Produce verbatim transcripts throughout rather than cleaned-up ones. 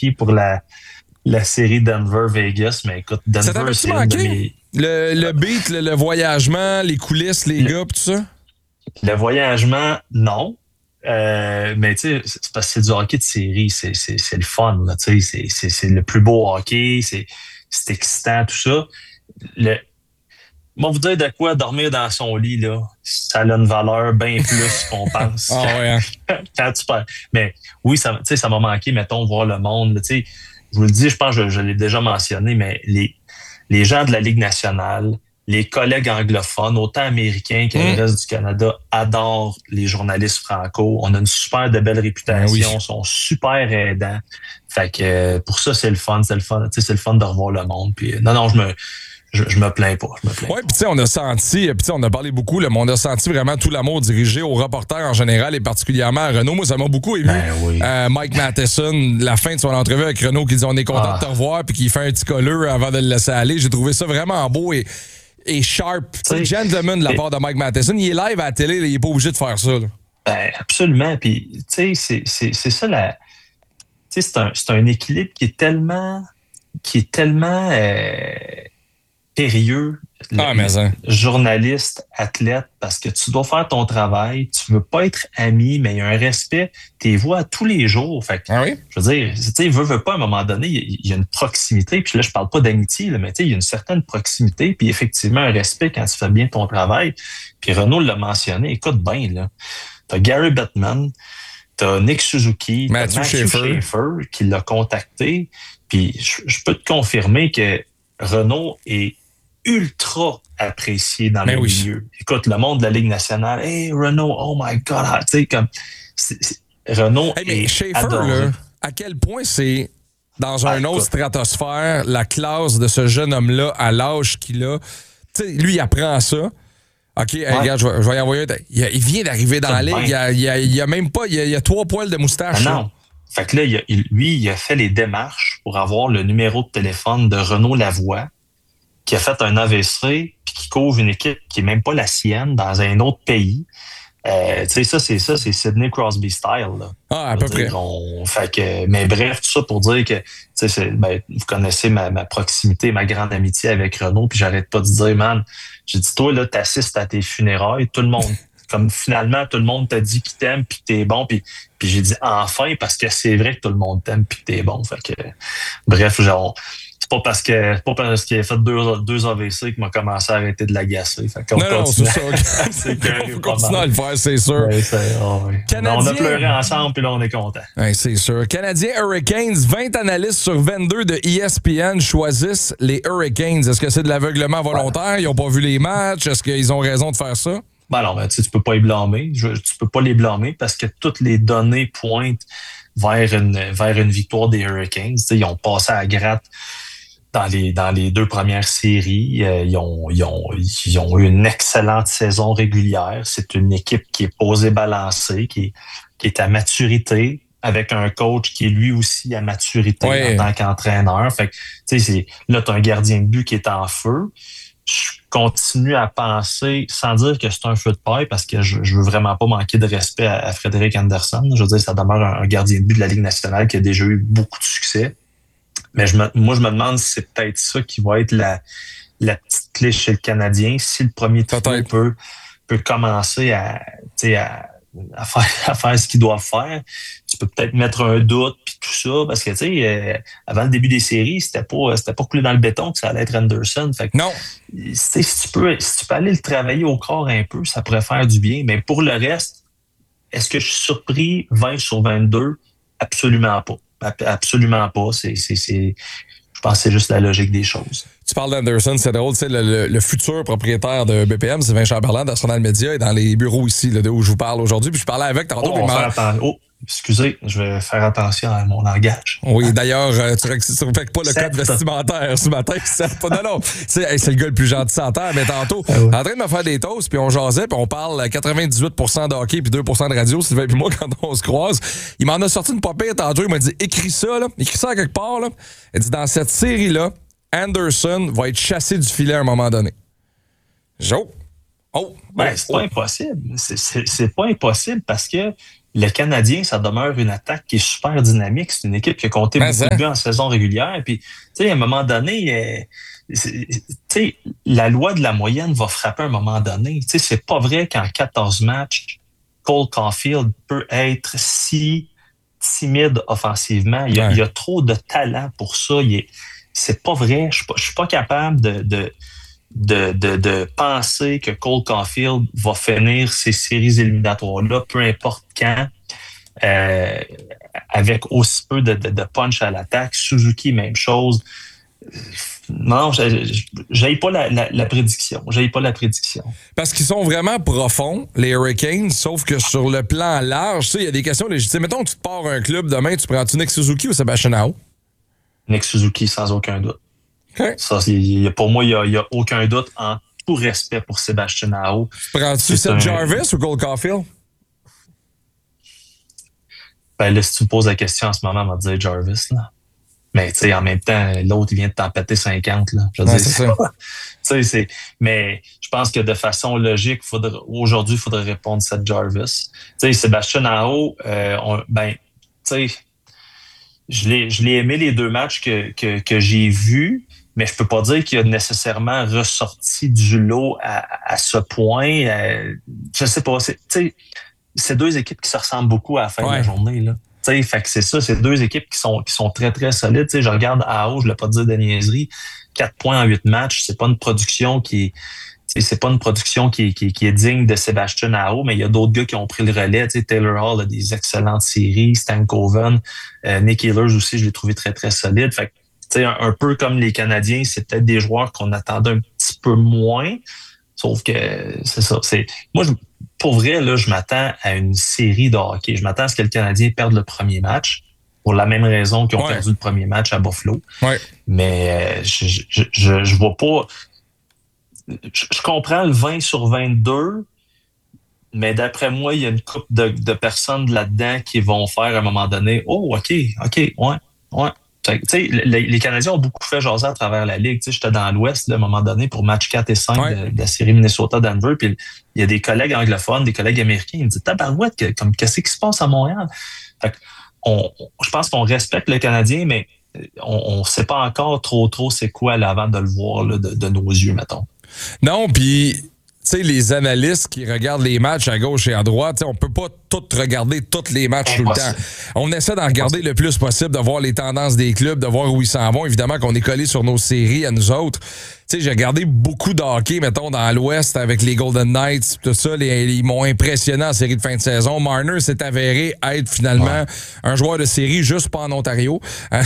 qualifié pour la, la série Denver-Vegas. Mais écoute, Denver, c'est une de mes... Le, le beat, le, le voyagement, les coulisses, les le, gars, tout ça? Le voyagement, non. Euh, mais tu sais, c'est parce que c'est du hockey de série, c'est, c'est, c'est le fun, là, tu sais, c'est, c'est, c'est le plus beau hockey, c'est, c'est excitant, tout ça. Le, moi, vous dire de quoi dormir dans son lit, là, ça a une valeur bien plus qu'on pense. Ah ouais, hein? Quand tu parles. Mais oui, ça, tu sais, ça m'a manqué, mettons, voir le monde, tu sais. Je vous le dis, je pense que je, je l'ai déjà mentionné, mais les, les gens de la Ligue nationale, les collègues anglophones, autant américains que mmh. le reste du Canada, adorent les journalistes franco. On a une super de belle réputation, oui. sont super aidants. Fait que pour ça, c'est le fun, c'est le fun, tu sais, c'est le fun de revoir le monde. Puis non, non, je me, je, je me plains pas, je me plains. Ouais, puis tu sais, on a senti, puis tu sais, on a parlé beaucoup, là, mais on a senti vraiment tout l'amour dirigé aux reporters en général et particulièrement à Renaud. Moi, ça m'a beaucoup ému. Ben oui. euh, Mike Matheson, la fin de son entrevue avec Renaud, qui dit on est content ah. de te revoir, puis qui fait un petit colleux avant de le laisser aller. J'ai trouvé ça vraiment beau et Et sharp. C'est gentleman de la part de Mike Matheson. Il est live à la télé, là, il n'est pas obligé de faire ça. Là. Ben, absolument. Puis, tu sais, c'est, c'est, c'est ça la. Tu sais, c'est un, c'est un équilibre qui est tellement. qui est tellement euh, périlleux. Ah, mais ça. Journaliste, athlète, parce que tu dois faire ton travail, tu veux pas être ami, mais il y a un respect. T'es vois tous les jours. Fait que, ah oui? Je veux dire, tu sais, veut, veut pas, à un moment donné, il y a une proximité. Puis là, je parle pas d'amitié, là, mais tu sais, il y a une certaine proximité. Puis effectivement, un respect quand tu fais bien ton travail. Puis Renaud l'a mentionné. Écoute bien, là. T'as Gary Bettman, t'as Nick Suzuki, Matthew, t'as Matthew Schaefer. Schaefer qui l'a contacté. Puis je, je peux te confirmer que Renaud est ultra apprécié dans mais le oui. milieu. Écoute, le monde de la Ligue nationale, « Hey, Renaud, oh my God! » Tu sais, comme... C'est, c'est, Renaud hey, mais est Schaefer, adoré. là, à quel point c'est dans un ah, autre écoute. stratosphère, la classe de ce jeune homme-là à l'âge qu'il a. Tu sais, lui, il apprend ça. OK, hey, ouais. regarde, je vais, je vais y envoyer... Il, il vient d'arriver dans la Ligue. Il y a, il y a, il y a même pas... Il y a, il y a trois poils de moustache. Ah, non. Fait que là, il a, il, lui, il a fait les démarches pour avoir le numéro de téléphone de Renaud Lavoie, qui a fait un A V C, puis qui couvre une équipe qui est même pas la sienne, dans un autre pays. Euh, tu sais, ça, c'est ça, c'est Sidney Crosby style, là. Ah, à peu dire, près. On, fait que, mais bref, tout ça pour dire que, tu sais, c'est, ben, vous connaissez ma, ma proximité, ma grande amitié avec Renaud, puis j'arrête pas de dire, man, j'ai dit, toi, là, t'assistes à tes funérailles, tout le monde, comme finalement, tout le monde t'a dit qu'il t'aime, puis que t'es bon, puis, puis j'ai dit, enfin, parce que c'est vrai que tout le monde t'aime, puis que t'es bon. Fait que, bref, genre, pas parce que pas parce qu'il a fait deux, deux A V C qu'il m'a commencé à arrêter de l'agacer. Fait qu'on non, continue. non, c'est ça. c'est Il faut continuer à le faire, c'est sûr. Ouais, c'est, oh, oui. Canadien... On a pleuré ensemble, puis là, on est content. Ouais, c'est sûr. Canadiens Hurricanes, vingt analystes sur vingt-deux de E S P N choisissent les Hurricanes. Est-ce que c'est de l'aveuglement volontaire? Ils n'ont pas vu les matchs? Est-ce qu'ils ont raison de faire ça? Ben non, ben, tu sais, tu peux pas les blâmer. Je, tu peux pas les blâmer parce que toutes les données pointent vers une, vers une victoire des Hurricanes. Tu sais, ils ont passé à la gratte dans les dans les deux premières séries. Euh, ils, ont, ils, ont, ils ont eu une excellente saison régulière. C'est une équipe qui est posée balancée, qui est, qui est à maturité, avec un coach qui est lui aussi à maturité ouais. en tant qu'entraîneur. Fait que, tu sais, c'est, là, tu as un gardien de but qui est en feu. Je continue à penser, sans dire que c'est un feu de paille, parce que je, je veux vraiment pas manquer de respect à, à Frédéric Anderson. Je veux dire, ça demeure un, un gardien de but de la Ligue nationale qui a déjà eu beaucoup de succès. Mais je me, moi, je me demande si c'est peut-être ça qui va être la, la petite clé chez le Canadien. Si le premier trio peut, peut commencer à, à, à, faire, à faire ce qu'il doit faire, tu peux peut-être mettre un doute puis tout ça. Parce que, tu sais, euh, avant le début des séries, c'était pas, c'était pas coulé dans le béton que ça allait être Anderson. Fait que, non. Si tu peux, si tu peux aller le travailler au corps un peu, ça pourrait faire du bien. Mais pour le reste, est-ce que je suis surpris vingt sur vingt-deux? Absolument pas. Absolument pas. C'est, c'est, c'est, je pense que c'est juste la logique des choses. Tu parles d'Anderson, c'est drôle. Tu sais, le, le, le futur propriétaire de B P M, c'est Vincent Berland d'Arsenal Media, et dans les bureaux ici, là, où je vous parle aujourd'hui. Puis je parlais avec tantôt. Oh, on fait atten- oh, excusez, je vais faire attention à mon langage. Oui, d'ailleurs, euh, tu ne respectes pas le code vestimentaire ce matin. Pas, non, non, c'est, hey, c'est le gars le plus gentil sans terre, mais tantôt, ah oui. en train de me faire des toasts, puis on jasait, puis on parle quatre-vingt-dix-huit pour cent de hockey, puis deux pour cent de radio, Sylvain puis moi, quand on se croise. Il m'en a sorti une papier tantôt, il m'a dit, écris ça, là, écris ça à quelque part, là. Il dit, dans cette série-là, Anderson va être chassé du filet à un moment donné. Jo. Oh. Ben, oh, c'est oh. pas impossible. C'est, c'est, c'est pas impossible parce que le Canadien, ça demeure une attaque qui est super dynamique. C'est une équipe qui a compté Mais beaucoup ça. de buts en saison régulière. Puis, tu sais, à un moment donné, euh, tu sais, la loi de la moyenne va frapper à un moment donné. Tu sais, c'est pas vrai qu'en quatorze matchs, Cole Caulfield peut être si timide offensivement. Il y a, Ouais. il y a trop de talent pour ça. Il est, c'est pas vrai. Je suis pas, je suis pas capable de, de De, de, de penser que Cole Caulfield va finir ces séries éliminatoires-là, peu importe quand, euh, avec aussi peu de, de, de punch à l'attaque. Suzuki, même chose. Non, j'aille pas la, la, la prédiction. J'aille pas la prédiction. Parce qu'ils sont vraiment profonds, les Hurricanes, sauf que sur le plan large, tu sais, il y a des questions légitimes. Mettons, tu te pars un club demain, tu prends-tu Nick Suzuki ou Sébastien Aho? Nick Suzuki, sans aucun doute. Okay. Ça, c'est, pour moi, il n'y a, a aucun doute, en tout respect pour Sébastien Aho. Prends-tu Seth un... Jarvis ou Cole Caulfield? Ben là, si tu me poses la question en ce moment, on va te dire Jarvis, là. Mais tu sais, en même temps, l'autre, il vient de t'en péter cinquante, là. Je veux ouais, dire, c'est ça. c'est, c'est, mais je pense que de façon logique, faudrait, aujourd'hui, il faudrait répondre Seth Jarvis. Tu sais, Sébastien Aho, euh, on, ben, tu sais, je l'ai, je l'ai aimé les deux matchs que, que, que j'ai vus. Mais je peux pas dire qu'il a nécessairement ressorti du lot à, à ce point. Euh, je sais pas. C'est, c'est deux équipes qui se ressemblent beaucoup à la fin ouais. de la journée, là. T'sais, fait que c'est ça, c'est deux équipes qui sont qui sont très, très solides. T'sais, je regarde Aho, je ne vais pas dire de niaiserie. quatre points en huit matchs, c'est pas une production qui est. C'est pas une production qui, qui, qui est digne de Sébastien Aho, mais il y a d'autres gars qui ont pris le relais. T'sais, Taylor Hall a des excellentes séries, Stan Coven, euh, Nick Ehlers aussi, je l'ai trouvé très, très solide. Fait que, t'sais, un, un peu comme les Canadiens, c'est peut-être des joueurs qu'on attendait un petit peu moins. Sauf que c'est ça. C'est, moi, je, pour vrai, là, je m'attends à une série de hockey. Je m'attends à ce que le Canadien perde le premier match pour la même raison qu'ils ont ouais. perdu le premier match à Buffalo. Ouais. Mais euh, je, je, je, je vois pas. Je, je comprends le vingt sur vingt-deux, mais d'après moi, il y a une couple de, de personnes là-dedans qui vont faire à un moment donné. Oh, OK, OK, ouais, ouais. Tu sais, les, les Canadiens ont beaucoup fait jaser à travers la Ligue. Tu sais, j'étais dans l'Ouest là, à un moment donné pour match quatre et cinq ouais. de, de la série Minnesota-Denver. Puis il y a des collègues anglophones, des collègues américains. Ils me disent tabarouette, que, comme qu'est-ce qui se passe à Montréal? Fait on, je pense qu'on respecte le Canadien, mais on ne sait pas encore trop trop c'est quoi là, avant de le voir là, de, de nos yeux, mettons. Non, puis tu sais, les analystes qui regardent les matchs à gauche et à droite, on peut pas tout regarder tous les matchs tout le temps. On essaie d'en regarder le plus possible, de voir les tendances des clubs, de voir où ils s'en vont. Évidemment qu'on est collé sur nos séries à nous autres. Tu sais, j'ai regardé beaucoup de hockey, mettons, dans l'Ouest avec les Golden Knights, tout ça. Les, ils m'ont impressionné en série de fin de saison. Marner s'est avéré être finalement ouais. un joueur de série juste pas en Ontario.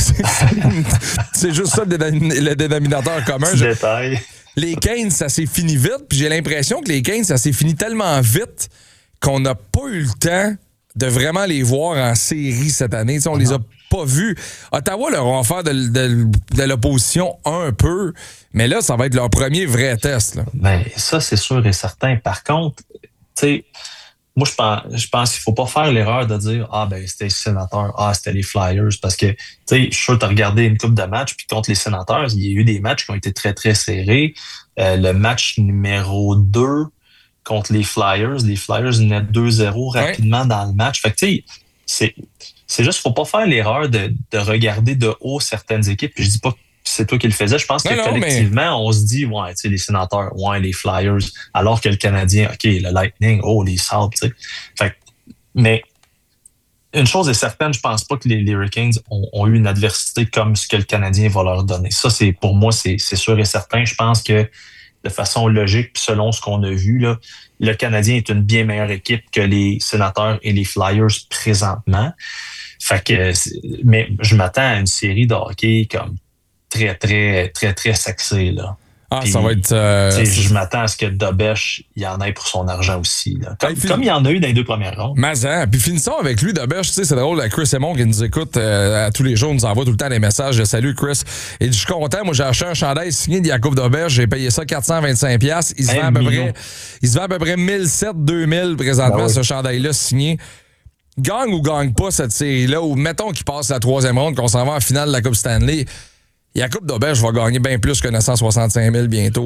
C'est juste ça le, dénom- le dénominateur commun. Petit détail. Les Canes, ça s'est fini vite, puis j'ai l'impression que les Canes, ça s'est fini tellement vite qu'on n'a pas eu le temps de vraiment les voir en série cette année. T'sais, on non. les a pas vus. Ottawa leur a offert de, de, de l'opposition un peu, mais là, ça va être leur premier vrai test. Là. Ben, ça, c'est sûr et certain. Par contre, tu sais, moi, je pense, je pense qu'il faut pas faire l'erreur de dire « Ah, ben, c'était les Sénateurs, ah, c'était les Flyers », parce que, tu sais, je suis sûr que tu as regardé une couple de matchs, puis contre les Sénateurs, il y a eu des matchs qui ont été très, très serrés. Euh, le match numéro deux contre les Flyers, les Flyers venaient deux zéro rapidement ouais. dans le match. Fait que, tu sais, c'est, c'est juste qu'il faut pas faire l'erreur de, de regarder de haut certaines équipes, puis je dis pas que c'est toi qui le faisais. Je pense que non, collectivement, non, mais... on se dit, ouais, tu sais, les Sénateurs, ouais, les Flyers, alors que le Canadien, OK, le Lightning, oh, les Sabres, tu sais. Fait que, mais une chose est certaine, je pense pas que les, les Hurricanes ont, ont eu une adversité comme ce que le Canadien va leur donner. Ça, c'est pour moi, c'est, c'est sûr et certain. Je pense que de façon logique, selon ce qu'on a vu, là, le Canadien est une bien meilleure équipe que les Sénateurs et les Flyers présentement. Fait que, mais je m'attends à une série de hockey comme très, très, très, très sexy, là. Ah, Puis, ça va être... Euh, je m'attends à ce que Dobèche, il y en ait pour son argent aussi. Là. Comme, hey, comme il y en a eu dans les deux premières rondes. Mazan. Puis finissons avec lui, Dobèche. Tu sais, c'est drôle, Chris Aymon qui nous écoute euh, à tous les jours, nous envoie tout le temps des messages. Salut, Chris. Et je suis content. Moi, j'ai acheté un chandail signé de Jakub Dobèche. J'ai payé ça quatre cent vingt-cinq dollars. Il se vend à peu près, il se vend à peu près mille sept cents, deux mille présentement, ben oui. ce chandail-là signé. Gagne ou gagne pas cette série-là, ou mettons qu'il passe la troisième ronde, qu'on s'en va en finale de la Coupe Stanley. Jakub Dobèche va gagner bien plus que neuf cent soixante-cinq mille bientôt, là.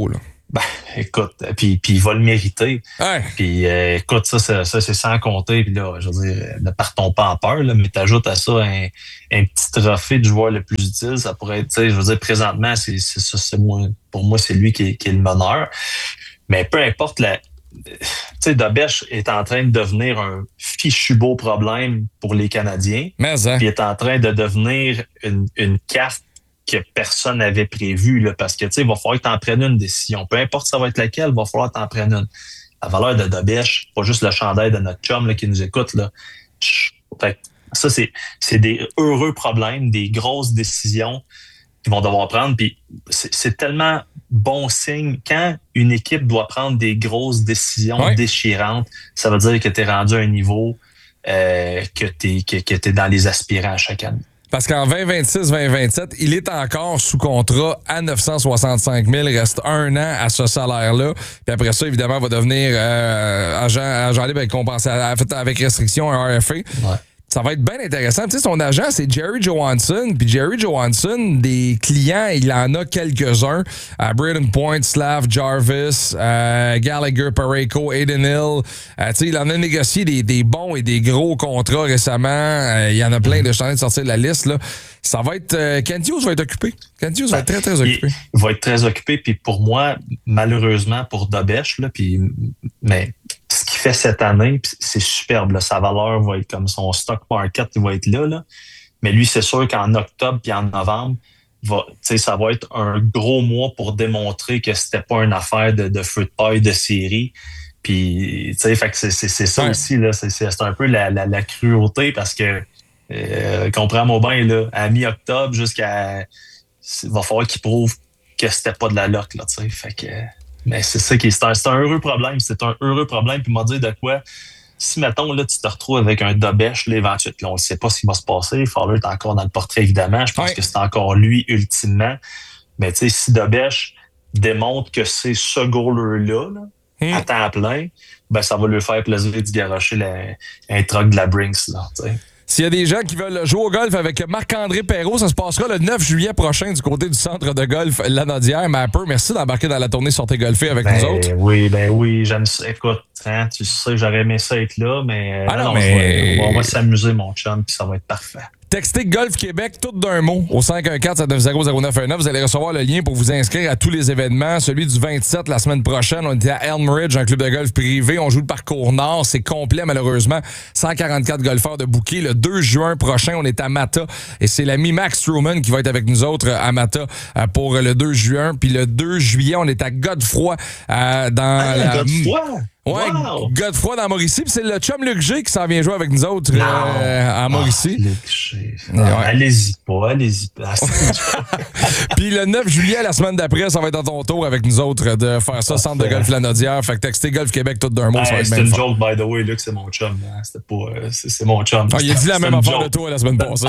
Ben, écoute, puis, puis il va le mériter. Ouais. Puis euh, écoute, ça, ça, ça, c'est sans compter. Puis là, je veux dire, ne partons pas en peur, là, mais t'ajoutes à ça un, un petit trophée du joueur le plus utile. Ça pourrait être, tu sais, je veux dire, présentement, c'est, c'est ça, c'est moi, pour moi, c'est lui qui est, qui est le meneur. Mais peu importe la. Tu sais, Dobèche est en train de devenir un fichu beau problème pour les Canadiens. Mais hein. Puis il est en train de devenir une, une carte que personne n'avait prévu, là, parce que, tu sais, il va falloir que tu en prennes une décision. Peu importe ça va être laquelle, il va falloir que tu en prennes une. La valeur de Dobèche, pas juste le chandail de notre chum là, qui nous écoute, là. Fait, ça, c'est, c'est des heureux problèmes, des grosses décisions qu'ils vont devoir prendre. Puis c'est, c'est tellement bon signe. Quand une équipe doit prendre des grosses décisions ouais. déchirantes, ça veut dire que tu es rendu à un niveau euh, que tu que, que t'es dans les aspirants à chaque année. Parce qu'en vingt vingt-six vingt vingt-sept, il est encore sous contrat à neuf cent soixante-cinq mille. Il reste un an à ce salaire-là. Puis après ça, évidemment, il va devenir euh, agent, agent libre avec compensation, avec restriction, un R F A. Ouais. Ça va être bien intéressant. Tu sais, son agent, c'est Jerry Johansson. Puis Jerry Johansson, des clients, il en a quelques-uns. Uh, Braden Point, Slav, Jarvis, uh, Gallagher, Parayko, Aiden Hill. Uh, tu sais, il en a négocié des, des bons et des gros contrats récemment. Uh, il y en a plein. De, je suis en train de sortir de la liste, là. Ça va être... Euh, Kent Hughes va être occupé. Kent Hughes va être très, très occupé. Il va être très occupé. Puis pour moi, malheureusement, pour Dobèche, là, puis... Mais... ce qu'il fait cette année, c'est superbe. Là. Sa valeur va être comme son stock market, il va être là. là. Mais lui, c'est sûr qu'en octobre puis en novembre, va, ça va être un gros mois pour démontrer que c'était pas une affaire de, de feu de paille de série. Puis, fait que c'est, c'est, c'est ça ouais. aussi. Là. C'est, c'est un peu la, la, la cruauté parce que, euh, comprends-moi bien, là, à mi-octobre jusqu'à... il va falloir qu'il prouve que c'était pas de la loc. Là, fait que... Mais c'est ça qui est, c'est un, c'est un heureux problème. C'est un heureux problème. Puis m'a dit de quoi, si, mettons, là, tu te retrouves avec un Dobèche, là, éventuellement, on ne sait pas ce qui va se passer. Fowler est encore dans le portrait, évidemment. Je pense ouais. que c'est encore lui, ultimement. Mais tu sais, si Dobèche démontre que c'est ce goaler-là, là, hmm. à temps plein, ben ça va lui faire plaisir de garrocher la, un truck de la Brinks, là, tu sais. S'il y a des gens qui veulent jouer au golf avec Marc-André Perrault, ça se passera le neuf juillet prochain du côté du centre de golf Lanaudière. Mapper, merci d'embarquer dans la tournée Sortez golfer avec ben, nous autres. Oui, ben oui, j'aime ça. Écoute, hein, tu sais, j'aurais aimé ça être là, mais, ah non, non, mais... On, va, on va s'amuser, mon chum, puis ça va être parfait. Textez Golf Québec, tout d'un mot, au cinq un quatre sept neuf zéro zéro neuf un neuf. Vous allez recevoir le lien pour vous inscrire à tous les événements. Celui du vingt-sept, la semaine prochaine, on était à Elmridge, un club de golf privé. On joue le parcours Nord. C'est complet, malheureusement. cent quarante-quatre golfeurs de bouquet. Le deux juin prochain, on est à Mata. Et c'est l'ami Max Truman qui va être avec nous autres à Mata pour le deux juin. Puis le deux juillet, on est à Godefroy. Euh, dans ah, la... Godefroy? Ouais, wow. Godefroy dans Mauricie. Puis c'est le chum Luc G qui s'en vient jouer avec nous autres euh, à Mauricie. Oh, Luc G. Ouais. Allez-y pas, allez-y pas. Puis le neuf juillet, la semaine d'après, ça va être à ton tour avec nous autres de faire ça, centre de golf Lanaudière. Fait que textez Golf Québec tout d'un mot. Hey, ça va être c'est une fort. joke, by the way, Luc, c'est mon chum. Hein. C'était pas, euh, c'est, c'est mon chum. Ah, il a dit la même affaire joke. de toi la semaine passée.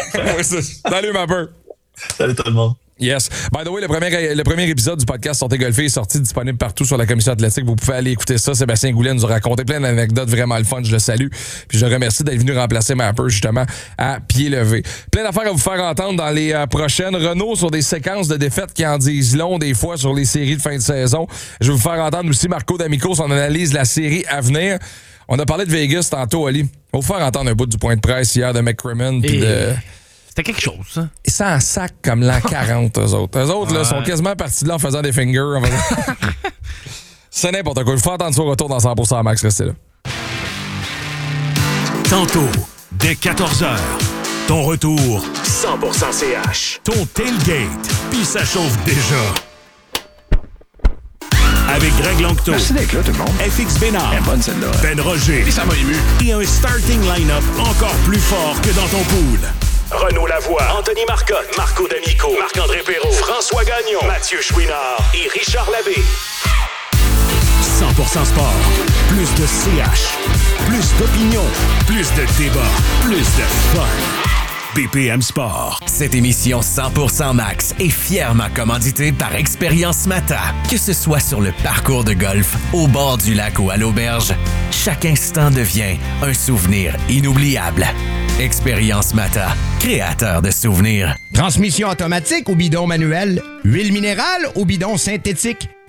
Salut, ma peur. Salut tout le monde. Yes. By the way, le premier, le premier épisode du podcast Sortez golfer est sorti, disponible partout sur la commission athlétique. Vous pouvez aller écouter ça. Sébastien Goulet nous a raconté plein d'anecdotes vraiment le fun. Je le salue. Puis je le remercie d'être venu remplacer Mapper justement à pied levé. Plein d'affaires à vous faire entendre dans les euh, prochaines. Renault sur des séquences de défaites qui en disent long des fois sur les séries de fin de saison. Je vais vous faire entendre aussi Marco D'Amico, son analyse de la série à venir. On a parlé de Vegas tantôt, Ali. On va vous faire entendre un bout du point de presse hier de McCrimmon puis de... C'était quelque chose, ça. Ils sont en sac comme l'an quarante, eux autres. Eux autres, ouais. là, sont quasiment partis de là en faisant des fingers. En faisant... C'est n'importe quoi. Il faut entendre son retour dans cent pour cent Max. Restez là. Tantôt, dès quatorze heures, ton retour cent pour cent C H. Ton tailgate, puis ça chauffe déjà. Avec Greg Langto. Merci d'être là, tout le monde. F X Bénard. Elle est bonne, celle-là. Ben Roger. Et ça m'a ému. Et un starting line-up encore plus fort que dans ton pool. Renaud Lavoie, Anthony Marcotte, Marco D'Amico, Marc-André Perrault, François Gagnon, Mathieu Chouinard et Richard Labbé. cent pour cent sport. Plus de C H. Plus d'opinion. Plus de débat. Plus de fun. B P M Sport. Cette émission cent pour cent Max est fièrement commanditée par Expérience Mata. Que ce soit sur le parcours de golf, au bord du lac ou à l'auberge, chaque instant devient un souvenir inoubliable. Expérience Mata, créateur de souvenirs. Transmission automatique ou bidon manuel, huile minérale ou bidon synthétique.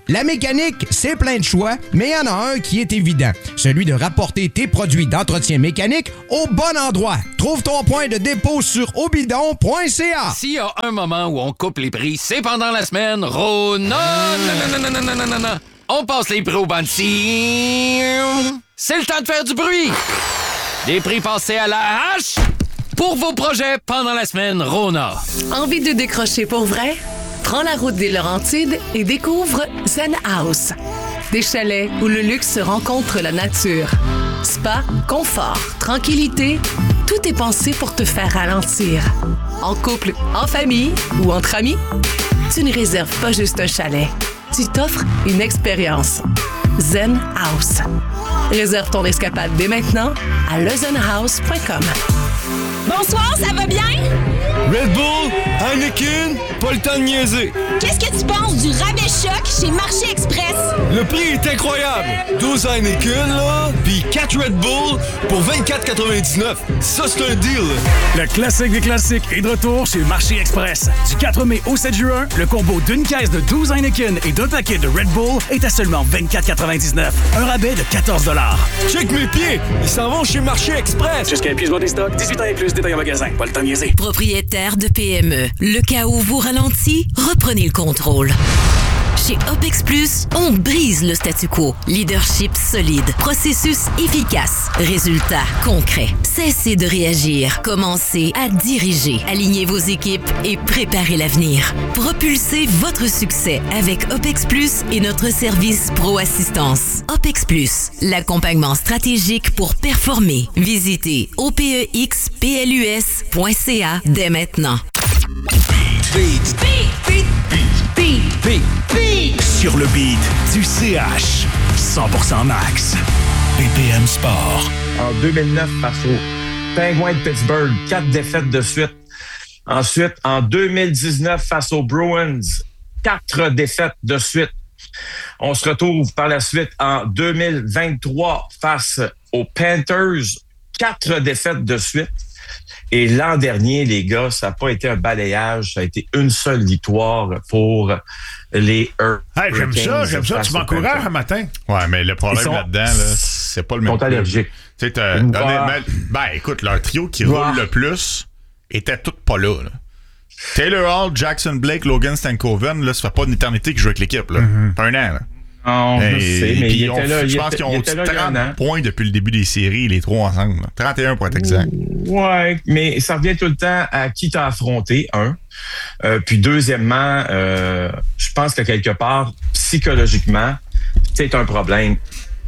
La mécanique, c'est plein de choix, mais il y en a un qui est évident. Celui de rapporter tes produits d'entretien mécanique au bon endroit. Trouve ton point de dépôt sur obidon point c a. S'il y a un moment où on coupe les prix, c'est pendant la semaine Rona. Non, non, non, non, non, non, non, non. On passe les prix au banci. C'est le temps de faire du bruit. Des prix passés à la hache pour vos projets pendant la semaine Rona. Envie de décrocher pour vrai? Prends la route des Laurentides et découvre Zen House. Des chalets où le luxe se rencontre la nature. Spa, confort, tranquillité, tout est pensé pour te faire ralentir. En couple, en famille ou entre amis, tu ne réserves pas juste un chalet. Tu t'offres une expérience. Zen House. Réserve ton escapade dès maintenant à le zen house point com. Bonsoir, ça va bien? Red Bull, Heineken, pas le temps de niaiser. Qu'est-ce que tu penses du rabais choc chez Marché Express? Le prix est incroyable. douze Heineken, là, puis quatre Red Bull pour vingt-quatre quatre-vingt-dix-neuf. Ça, c'est un deal. Le classique des classiques est de retour chez Marché Express. Du quatre mai au sept juin, le combo d'une caisse de douze Heineken et d'un paquet de Red Bull est à seulement vingt-quatre dix-neuf. Un rabais de quatorze dollars. Check mes pieds, ils s'en vont chez Marché Express. Jusqu'à épuisement des stocks, dix-huit ans et plus, détail en magasin. Pas le temps de niaiser. Propriétaire de P M E, le cas où vous ralentit, reprenez le contrôle. Chez OPEX Plus, on brise le statu quo. Leadership solide, processus efficace, résultats concrets. Cessez de réagir, commencez à diriger. Alignez vos équipes et préparez l'avenir. Propulsez votre succès avec OPEX Plus et notre service Pro Assistance. OPEX Plus, l'accompagnement stratégique pour performer. Visitez O P E X P L U S point C A dès maintenant. Beat. Beat. Beat. Beat. Beat. Sur le beat du C H. cent pour cent max. P P M Sport. En deux mille neuf, face aux Penguins de Pittsburgh, quatre défaites de suite. Ensuite, en deux mille dix-neuf, face aux Bruins, quatre défaites de suite. On se retrouve par la suite en deux mille vingt-trois face aux Panthers, quatre défaites de suite. Et l'an dernier, les gars, ça n'a pas été un balayage, ça a été une seule victoire pour les Hurricanes. Hey, j'aime ça, j'aime ça. Tu m'encourages un matin. Ouais, mais le problème sont, là-dedans, là, c'est pas le même. Ils sont allergiques. Tu sais, honnêtement, ben écoute, leur trio qui roule le plus était tout pas là, là. Taylor Hall, Jackson Blake, Logan Stankoven, là, ça fait pas une éternité qu'ils jouent avec l'équipe, là. Mm-hmm. Pas un an, là. Non, je sais, mais il était on, là. Je pense qu'ils ont trente points depuis le début des séries, les trois ensemble. Là. trente et un pour être exact. Ouais, mais ça revient tout le temps à qui t'as affronté, un. Euh, puis deuxièmement, euh, je pense que quelque part, psychologiquement, c'est un problème.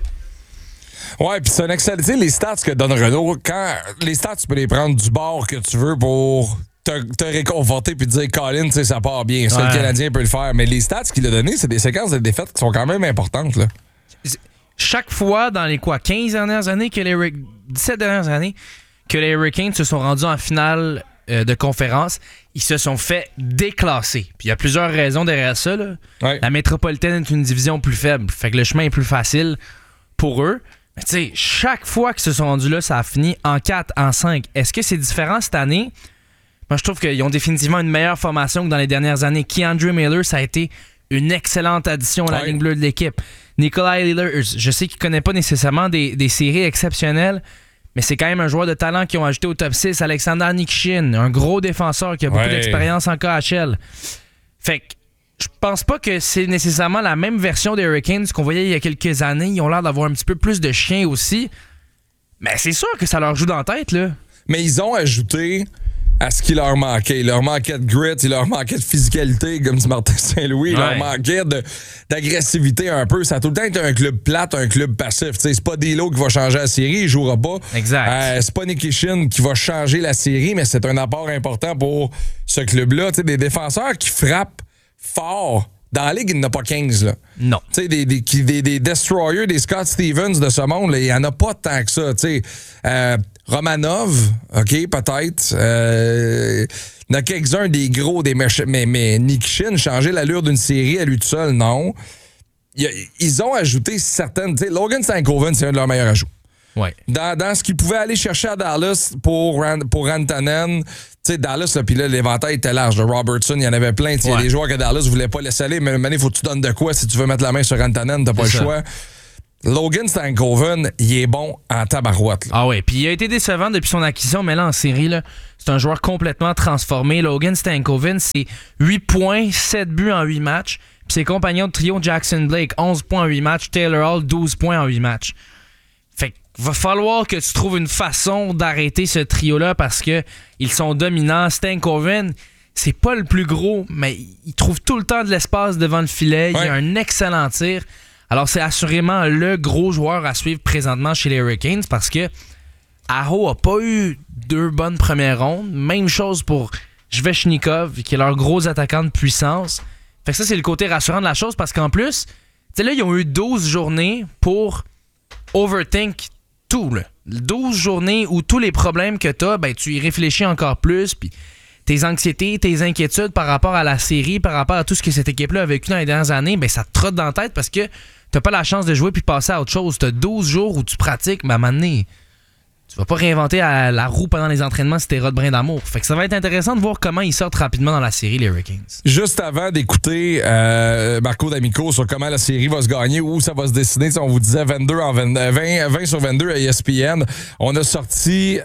Ouais, puis c'est un excellent. Tu sais, les stats que donne Renaud, quand les stats, tu peux les prendre du bord que tu veux pour te, te réconforter puis te dire, Colin, tu sais, ça part bien. Ça, ouais. Le Canadien peut le faire. Mais les stats qu'il a donné, c'est des séquences de défaites qui sont quand même importantes, là. Chaque fois dans les quoi, quinze dernières années, que les dix-sept dernières années, que les Hurricanes se sont rendus en finale euh, de conférence, ils se sont fait déclasser. Puis il y a plusieurs raisons derrière ça, là. Ouais. La métropolitaine est une division plus faible. Fait que le chemin est plus facile pour eux. Mais tu sais, chaque fois qu'ils se sont rendus là, ça a fini en quatre, en cinq. Est-ce que c'est différent cette année? Moi, je trouve qu'ils ont définitivement une meilleure formation que dans les dernières années. Keandre Miller, ça a été une excellente addition à la ouais. ligne bleue de l'équipe. Nikolai Ehlers, je sais qu'il ne connaît pas nécessairement des, des séries exceptionnelles, mais c'est quand même un joueur de talent qu'ils ont ajouté au top six. Alexander Nikishin, un gros défenseur qui a beaucoup ouais. d'expérience en K H L. Fait que je pense pas que c'est nécessairement la même version des Hurricanes qu'on voyait il y a quelques années. Ils ont l'air d'avoir un petit peu plus de chien aussi. Mais c'est sûr que ça leur joue dans la tête, là. Mais ils ont ajouté à ce qui leur manquait. Il leur manquait de grit, il leur manquait de physicalité, comme dit Martin Saint-Louis. Il ouais. leur manquait de, d'agressivité un peu. Ça a tout le temps été un club plate, un club passif. T'sais, c'est pas D'Lo qui va changer la série, il jouera pas. Exact. Euh, c'est pas Nikishin qui va changer la série, mais c'est un apport important pour ce club-là. T'sais, des défenseurs qui frappent fort. Dans la Ligue, il n'y en a pas quinze. Là. Non. Tu sais, des, des, des, des Destroyers, des Scott Stevens de ce monde, il n'y en a pas tant que ça. Tu sais, euh, Romanov, OK, peut-être. Euh, il y en a quelques-uns des gros, des méchants. Mais, mais Nikishin, changer l'allure d'une série à lui tout seul, non. Il, ils ont ajouté certaines. Tu sais, Logan Stankoven, c'est un de leurs meilleurs ajouts. Ouais. Dans, dans ce qu'ils pouvaient aller chercher à Dallas pour, pour Rantanen, tu Tu sais, Dallas, là, puis là, l'éventail était large. De Robertson, il y en avait plein. Il y a des joueurs que Dallas ne voulait pas laisser aller, mais maintenant, il faut que tu donnes de quoi si tu veux mettre la main sur Rantanen, t'as pas le choix. Logan Stankoven, il est bon en tabarouette. Là. Ah ouais, puis il a été décevant depuis son acquisition, mais là, en série, là, c'est un joueur complètement transformé. Logan Stankoven, c'est huit points, sept buts en huit matchs. Puis ses compagnons de trio, Jackson Blake, onze points en huit matchs. Taylor Hall, douze points en huit matchs. Fait qu'il va falloir que tu trouves une façon d'arrêter ce trio-là parce que ils sont dominants. Stankoven, c'est pas le plus gros, mais il trouve tout le temps de l'espace devant le filet. Ouais. Il a un excellent tir. Alors, c'est assurément le gros joueur à suivre présentement chez les Hurricanes parce que Aho a pas eu deux bonnes premières rondes. Même chose pour Svechnikov, qui est leur gros attaquant de puissance. Fait que ça, c'est le côté rassurant de la chose parce qu'en plus, tu sais, là, ils ont eu douze journées pour overthink tout. Là. douze journées où tous les problèmes que t'as, ben, tu y réfléchis encore plus. Puis tes anxiétés, tes inquiétudes par rapport à la série, par rapport à tout ce que cette équipe-là a vécu dans les dernières années, ben, ça te trotte dans la tête parce que t'as pas la chance de jouer puis passer à autre chose. T'as douze jours où tu pratiques, mais à un moment donné, tu vas pas réinventer la, la roue pendant les entraînements si t'es rod brin d'amour. Fait que ça va être intéressant de voir comment ils sortent rapidement dans la série, les Hurricanes. Juste avant d'écouter euh, Marco D'Amico sur comment la série va se gagner, où ça va se décider, on vous disait vingt-deux en vingt, vingt, vingt sur vingt-deux à E S P N. On a sorti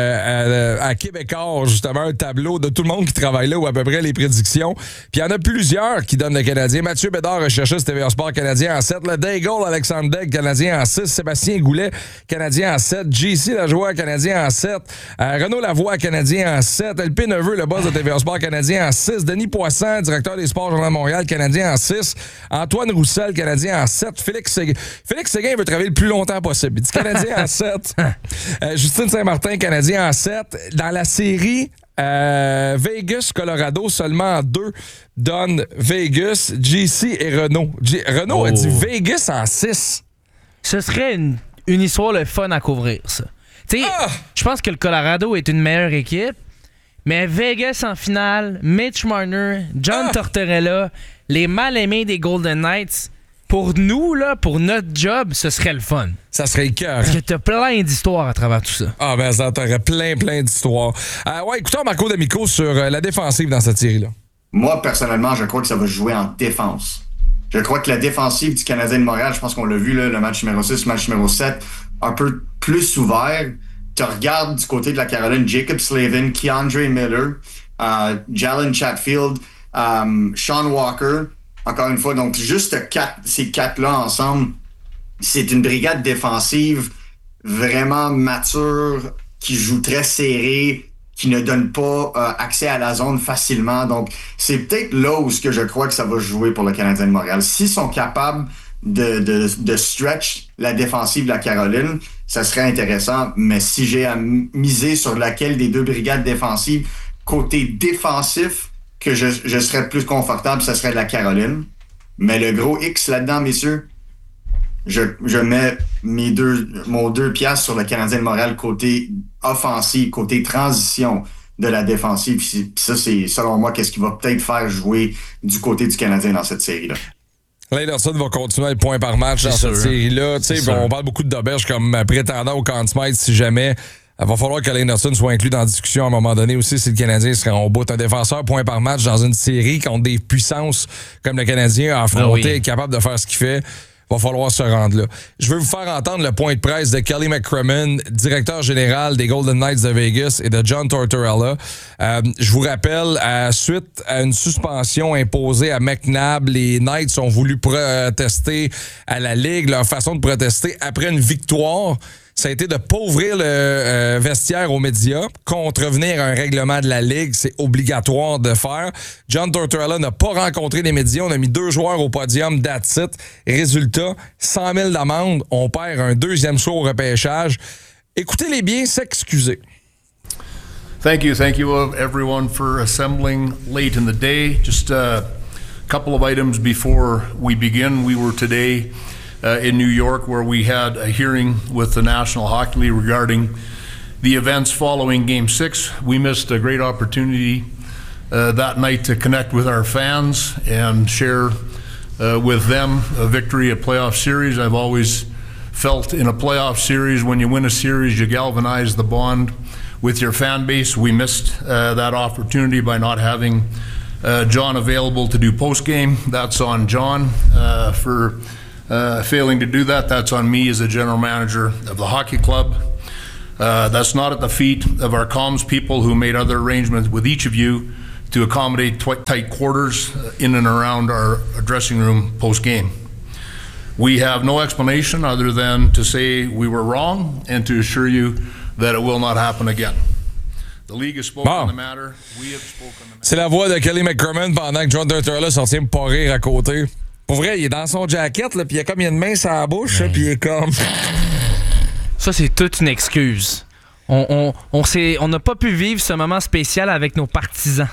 euh, à, à Québécois, justement, un tableau de tout le monde qui travaille là, ou à peu près les prédictions. Puis il y en a plusieurs qui donnent le Canadien. Mathieu Bédard, recherchiste T V A Sport, Canadien en sept. Le Daigle, Alexandre Degg, Canadien en six. Sébastien Goulet, Canadien en sept. J C, la joueur Canadien en sept. Euh, Renaud Lavoie, Canadien en sept. L P Neveu, le boss de T V A Sport, Canadien en six. Denis Poisson, directeur des sports Journal de Montréal, Canadien en six. Antoine Roussel, Canadien en sept. Félix Séguin. Félix Séguin veut travailler le plus longtemps possible. Il dit Canadien en sept. Euh, Justine Saint-Martin, Canadien en sept. Dans la série, euh, Vegas, Colorado, seulement en deux donne Vegas, J C et Renaud. G- Renaud oh. a dit Vegas en six. Ce serait une, une histoire le fun à couvrir, ça. Tu sais, ah! Je pense que le Colorado est une meilleure équipe, mais Vegas en finale, Mitch Marner, John ah! Tortorella, les mal-aimés des Golden Knights, pour nous, là, pour notre job, ce serait le fun. Ça serait le cœur. Parce que t'as plein d'histoires à travers tout ça. Ah, ben ça t'aurait plein, plein d'histoires. Euh, ouais, écoutons Marco D'Amico sur euh, la défensive dans cette série-là. Moi, personnellement, je crois que ça va se jouer en défense. Je crois que la défensive du Canadien de Montréal, je pense qu'on l'a vu, là, le match numéro six, le match numéro sept, un peu plus ouvert. Tu regardes du côté de la Caroline, Jacob Slavin, Keandre Miller, uh, Jalen Chatfield, um, Sean Walker. Encore une fois, donc juste quatre, ces quatre-là ensemble, c'est une brigade défensive vraiment mature, qui joue très serré, qui ne donne pas euh, accès à la zone facilement. Donc, c'est peut-être là où ce que je crois que ça va jouer pour le Canadien de Montréal. S'ils sont capables de, de, de stretch la défensive de la Caroline, ça serait intéressant. Mais si j'ai à miser sur laquelle des deux brigades défensives, côté défensif, que je, je serais plus confortable, ça serait de la Caroline. Mais le gros X là-dedans, messieurs, je, je mets mes deux, mon deux piastres sur le Canadien de Montréal côté offensif, côté transition de la défensive. Puis ça, c'est selon moi qu'est-ce qui va peut-être faire jouer du côté du Canadien dans cette série-là. Anderson va continuer à être point par match dans cette série-là. On parle beaucoup de Doberge comme prétendant au Conn Smythe si jamais. Il va falloir que Anderson soit inclus dans la discussion à un moment donné aussi si le Canadien serait en bout. Un défenseur point par match dans une série contre des puissances comme le Canadien a affronté, ah oui. capable de faire ce qu'il fait. Va falloir se rendre là. Je veux vous faire entendre le point de presse de Kelly McCrimmon, directeur général des Golden Knights de Vegas, et de John Tortorella. Euh, je vous rappelle, à, suite à une suspension imposée à McNabb, les Knights ont voulu protester à la Ligue. Leur façon de protester après une victoire, ça a été de pas ouvrir le euh, vestiaire aux médias, contrevenir à un règlement de la Ligue. C'est obligatoire de faire. John Tortorella n'a pas rencontré les médias. On a mis deux joueurs au podium, that's it. Résultat, cent mille d'amende. On perd un deuxième saut au repêchage. Écoutez-les bien s'excuser. Thank you. Thank you, everyone, for assembling late in the day. Just a couple of items before we begin. We were today Uh, in New York, where we had a hearing with the National Hockey League regarding the events following Game six. We missed a great opportunity uh, that night to connect with our fans and share uh, with them a victory, a playoff series. I've always felt in a playoff series, when you win a series, you galvanize the bond with your fan base. We missed uh, that opportunity by not having uh, John available to do post-game. That's on John uh, for uh, failing to do that. That's on me as a general manager of the hockey club. Uh, that's not at the feet of our comms people who made other arrangements with each of you to accommodate tw- tight quarters in and around our dressing room post-game. We have no explanation other than to say we were wrong and to assure you that it will not happen again. The league has spoken bon. on the matter. We have spoken on the matter. C'est la voix de Kelly McCrimmon pendant que John Tortorella sortait me pas rire à côté. Pour vrai, il est dans son jacket, là, puis il a comme il a une main sur la bouche, puis il est comme... Ça, c'est toute une excuse. On on, on, s'est, on n'a pas pu vivre ce moment spécial avec nos partisans.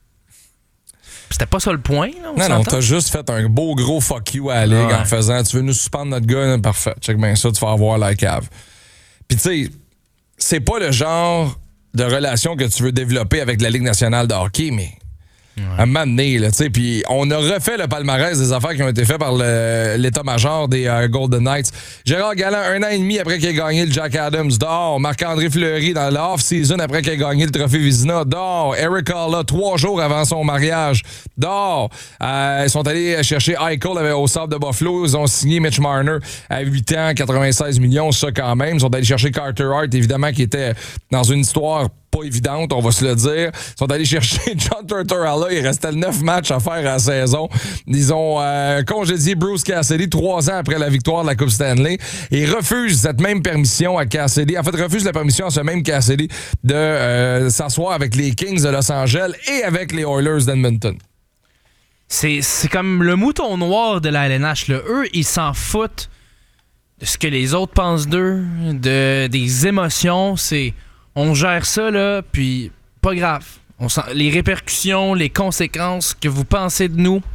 C'était pas ça le point, là, on Non, s'entend? non, t'as juste fait un beau gros fuck you à la Ligue ouais. en faisant « Tu veux nous suspendre notre gars? Là, parfait. Check bien ça, tu vas avoir la cave. » Puis tu sais, c'est pas le genre de relation que tu veux développer avec la Ligue nationale de hockey, mais ouais. à un moment donné, là, tu sais, puis on a refait le palmarès des affaires qui ont été faites par le, l'état-major des euh, Golden Knights. Gérard Galland, un an et demi après qu'il ait gagné le Jack Adams, dehors. Marc-André Fleury, dans l'off-season, après qu'il ait gagné le Trophée Vizina, dehors. Eric Halla, trois jours avant son mariage, dehors. Euh, ils sont allés chercher Eichel avec, au Sable de Buffalo. Ils ont signé Mitch Marner à huit ans, quatre-vingt-seize millions, ça quand même. Ils sont allés chercher Carter Hart, évidemment, qui était dans une histoire pas évidente, on va se le dire. Ils sont allés chercher John Tortorella. Il restait neuf matchs à faire à la saison. Ils ont euh, congédié Bruce Cassidy trois ans après la victoire de la Coupe Stanley et refusent cette même permission à Cassidy. En fait, refusent la permission à ce même Cassidy de euh, s'asseoir avec les Kings de Los Angeles et avec les Oilers d'Edmonton. C'est, c'est comme le mouton noir de la L N H. Là. Eux, ils s'en foutent de ce que les autres pensent d'eux, de, des émotions. C'est... On gère ça, là, puis pas grave. On sent les répercussions, les conséquences que vous pensez de nous.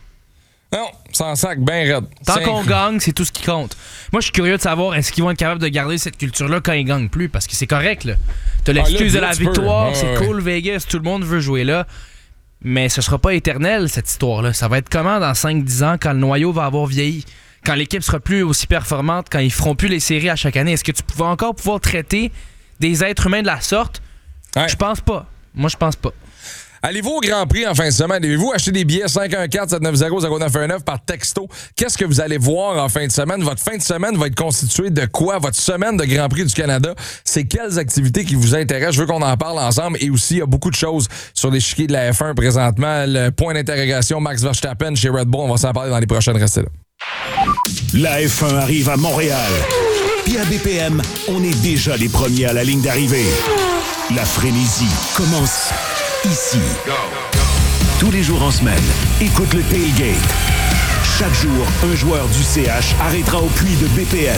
Non, sans sac, ben raide. Tant Cinq. qu'on gagne, c'est tout ce qui compte. Moi, je suis curieux de savoir, est-ce qu'ils vont être capables de garder cette culture-là quand ils gagnent plus? Parce que c'est correct, là. T'as l'excuse ah, là, de la victoire, ouais, c'est ouais. cool, Vegas, tout le monde veut jouer là. Mais ce sera pas éternel, cette histoire-là. Ça va être comment dans cinq dix ans, quand le noyau va avoir vieilli? Quand l'équipe sera plus aussi performante, quand ils feront plus les séries à chaque année? Est-ce que tu vas encore pouvoir traiter des êtres humains de la sorte? Ouais. Je pense pas. Moi, je pense pas. Allez-vous au Grand Prix en fin de semaine? Avez-vous acheté des billets cinq un quatre sept neuf zéro zéro neuf un neuf par texto? Qu'est-ce que vous allez voir en fin de semaine? Votre fin de semaine va être constituée de quoi? Votre semaine de Grand Prix du Canada, c'est quelles activités qui vous intéressent? Je veux qu'on en parle ensemble. Et aussi, il y a beaucoup de choses sur l'échiquier de la F un présentement. Le point d'interrogation Max Verstappen chez Red Bull, on va s'en parler dans les prochaines. Restez là. La F un arrive à Montréal. Puis à B P M, on est déjà les premiers à la ligne d'arrivée. La frénésie commence ici. Tous les jours en semaine, écoute le Tailgate. Chaque jour, un joueur du C H arrêtera au puits de B P M.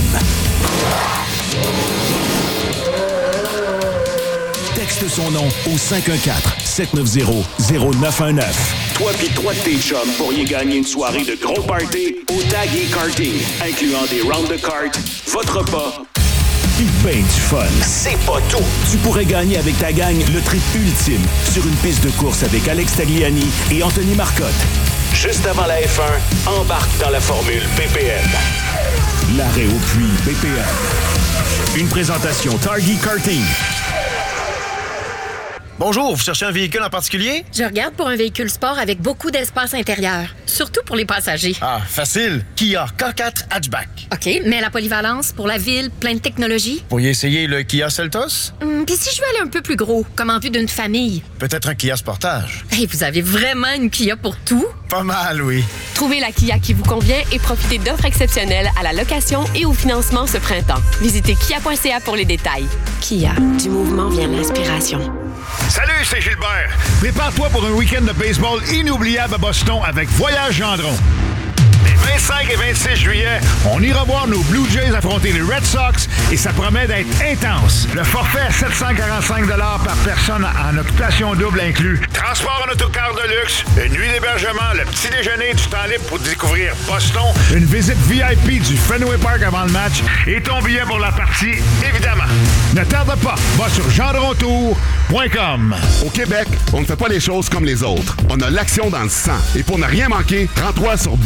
Texte son nom au cinq un quatre sept neuf zéro zéro neuf un neuf. Toi pis trois de tes chums pourriez gagner une soirée de gros party au Tag et Karting, incluant des rounds de cartes, votre repas, pis ben du fun. C'est pas tout! Tu pourrais gagner avec ta gang le trip ultime sur une piste de course avec Alex Tagliani et Anthony Marcotte. Juste avant la F un, embarque dans la formule B P M. L'arrêt au puits B P M. Une présentation Target Karting. Bonjour, vous cherchez un véhicule en particulier? Je regarde pour un véhicule sport avec beaucoup d'espace intérieur, surtout pour les passagers. Ah, facile. Kia K quatre Hatchback. OK, mais la polyvalence pour la ville, plein de technologies. Vous pourriez essayer le Kia Seltos? Hum, Puis si je veux aller un peu plus gros, comme en vue d'une famille? Peut-être un Kia Sportage. Hey, vous avez vraiment une Kia pour tout? Pas mal, oui. Trouvez la Kia qui vous convient et profitez d'offres exceptionnelles à la location et au financement ce printemps. Visitez kia point c a pour les détails. Kia, du mouvement vient l'inspiration. Salut, c'est Gilbert. Prépare-toi pour un week-end de baseball inoubliable à Boston avec Voyage Gendron. Les vingt-cinq et vingt-six juillet, on ira voir nos Blue Jays affronter les Red Sox et ça promet d'être intense. Le forfait à sept cent quarante-cinq dollars par personne en occupation double inclus. Transport en autocar de luxe, une nuit d'hébergement, le petit déjeuner, du temps libre pour découvrir Boston, une visite V I P du Fenway Park avant le match et ton billet pour la partie, évidemment. Ne tarde pas, va sur gendrontour point com. Au Québec, on ne fait pas les choses comme les autres. On a l'action dans le sang. Et pour ne rien manquer, rends-toi sur bet g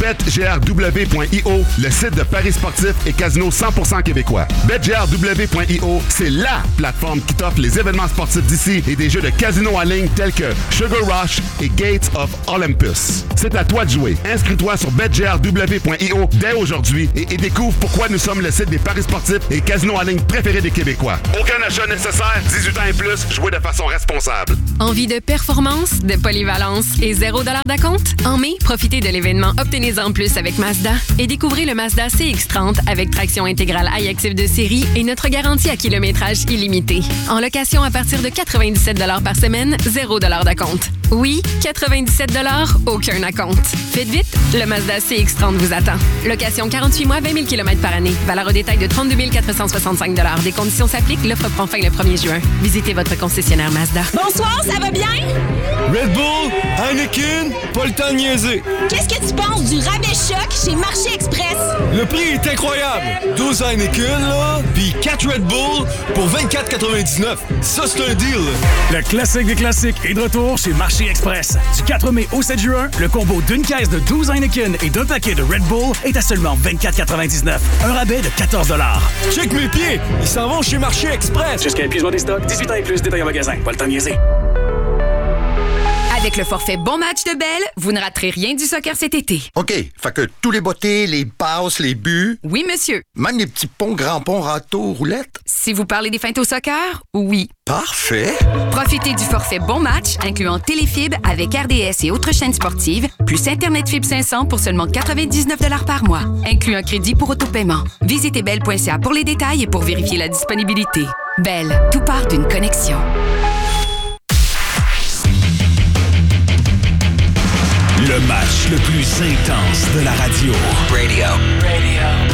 BetGRW point I O, le site de paris sportifs et casino cent pour cent québécois. BetGRW point I O, c'est LA plateforme qui t'offre les événements sportifs d'ici et des jeux de casino en ligne tels que Sugar Rush et Gates of Olympus. C'est à toi de jouer. Inscris-toi sur BetGRW point I O dès aujourd'hui et, et découvre pourquoi nous sommes le site des paris sportifs et casinos en ligne préférés des Québécois. Aucun achat nécessaire, dix-huit ans et plus, jouez de façon responsable. Envie de performance, de polyvalence et zéro dollar d'acompte? En mai, profitez de l'événement Obtenez-en plus avec Mazda et découvrez le Mazda C X trente avec traction intégrale iActive de série et notre garantie à kilométrage illimité. En location à partir de quatre-vingt-dix-sept dollars par semaine, zéro dollar d'acompte. Oui, quatre-vingt-dix-sept dollars, aucun acompte. Faites vite, le Mazda C X trente vous attend. Location quarante-huit mois, vingt mille kilomètres par année. Valeur au détail de trente-deux mille quatre cent soixante-cinq dollars. Des conditions s'appliquent. L'offre prend fin le premier juin. Visitez votre concessionnaire Mazda. Bonsoir, ça va bien? Red Bull, Heineken, pas le temps de niaiser. Qu'est-ce que tu penses du rabais choc chez Marché Express? Le prix est incroyable. douze Heineken, là, puis quatre Red Bull pour vingt-quatre quatre-vingt-dix-neuf. Ça, c'est un deal. Le classique des classiques est de retour chez Marché Express. Du quatre mai au sept juin, le combo d'une caisse de douze Heineken et d'un paquet de Red Bull est à seulement vingt-quatre quatre-vingt-dix-neuf. Un rabais de quatorze dollars. Check mes pieds, ils s'en vont chez Marché Express. Jusqu'à épuisement des stocks, dix-huit ans et plus, détail en magasin. Pas le temps de niaiser. Avec le forfait Bon Match de Bell, vous ne raterez rien du soccer cet été. OK, fait que tous les bottées, les passes, les buts... Oui, monsieur. Même les petits ponts, grands ponts, râteaux, roulettes? Si vous parlez des feintes au soccer, oui. Parfait. Profitez du forfait Bon Match, incluant Téléfib avec R D S et autres chaînes sportives, plus Internet Fibre cinq cents pour seulement quatre-vingt-dix-neuf dollars par mois, inclut un crédit pour autopaiement. Visitez bell point c a pour les détails et pour vérifier la disponibilité. Bell, tout part d'une connexion. Le match le plus intense de la radio. Radio. Radio.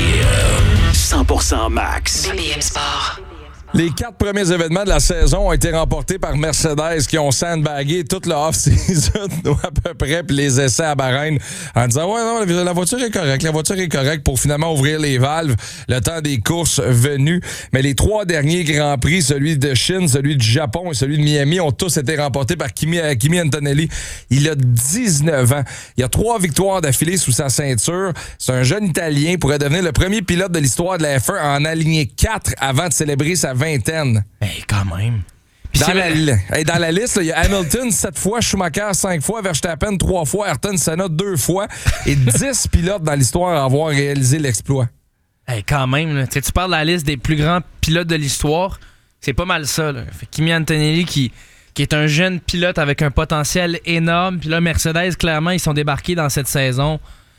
Radio. cent pour cent Max. B B M Sport. Les quatre premiers événements de la saison ont été remportés par Mercedes qui ont sandbagué toute le off-season à peu près, puis les essais à Bahreïn en disant « Ouais, non, la voiture est correcte, la voiture est correcte » pour finalement ouvrir les valves le temps des courses venues. Mais les trois derniers Grands Prix, celui de Chine, celui du Japon et celui de Miami, ont tous été remportés par Kimi, Kimi Antonelli. Il a dix-neuf ans. Il a trois victoires d'affilée sous sa ceinture. C'est un jeune Italien, pourrait devenir le premier pilote de l'histoire de la F un à en aligner quatre avant de célébrer sa vingtaine. Hey, quand même. Dans la, hey, dans la liste, il y a Hamilton sept fois, Schumacher cinq fois, Verstappen trois fois, Ayrton Senna deux fois et dix pilotes dans l'histoire à avoir réalisé l'exploit. Hey, quand même, là. Tu parles de la liste des plus grands pilotes de l'histoire. C'est pas mal ça. Là. Fait Kimi Antonelli qui, qui est un jeune pilote avec un potentiel énorme. Puis là, Mercedes, clairement, ils sont débarqués dans cette saison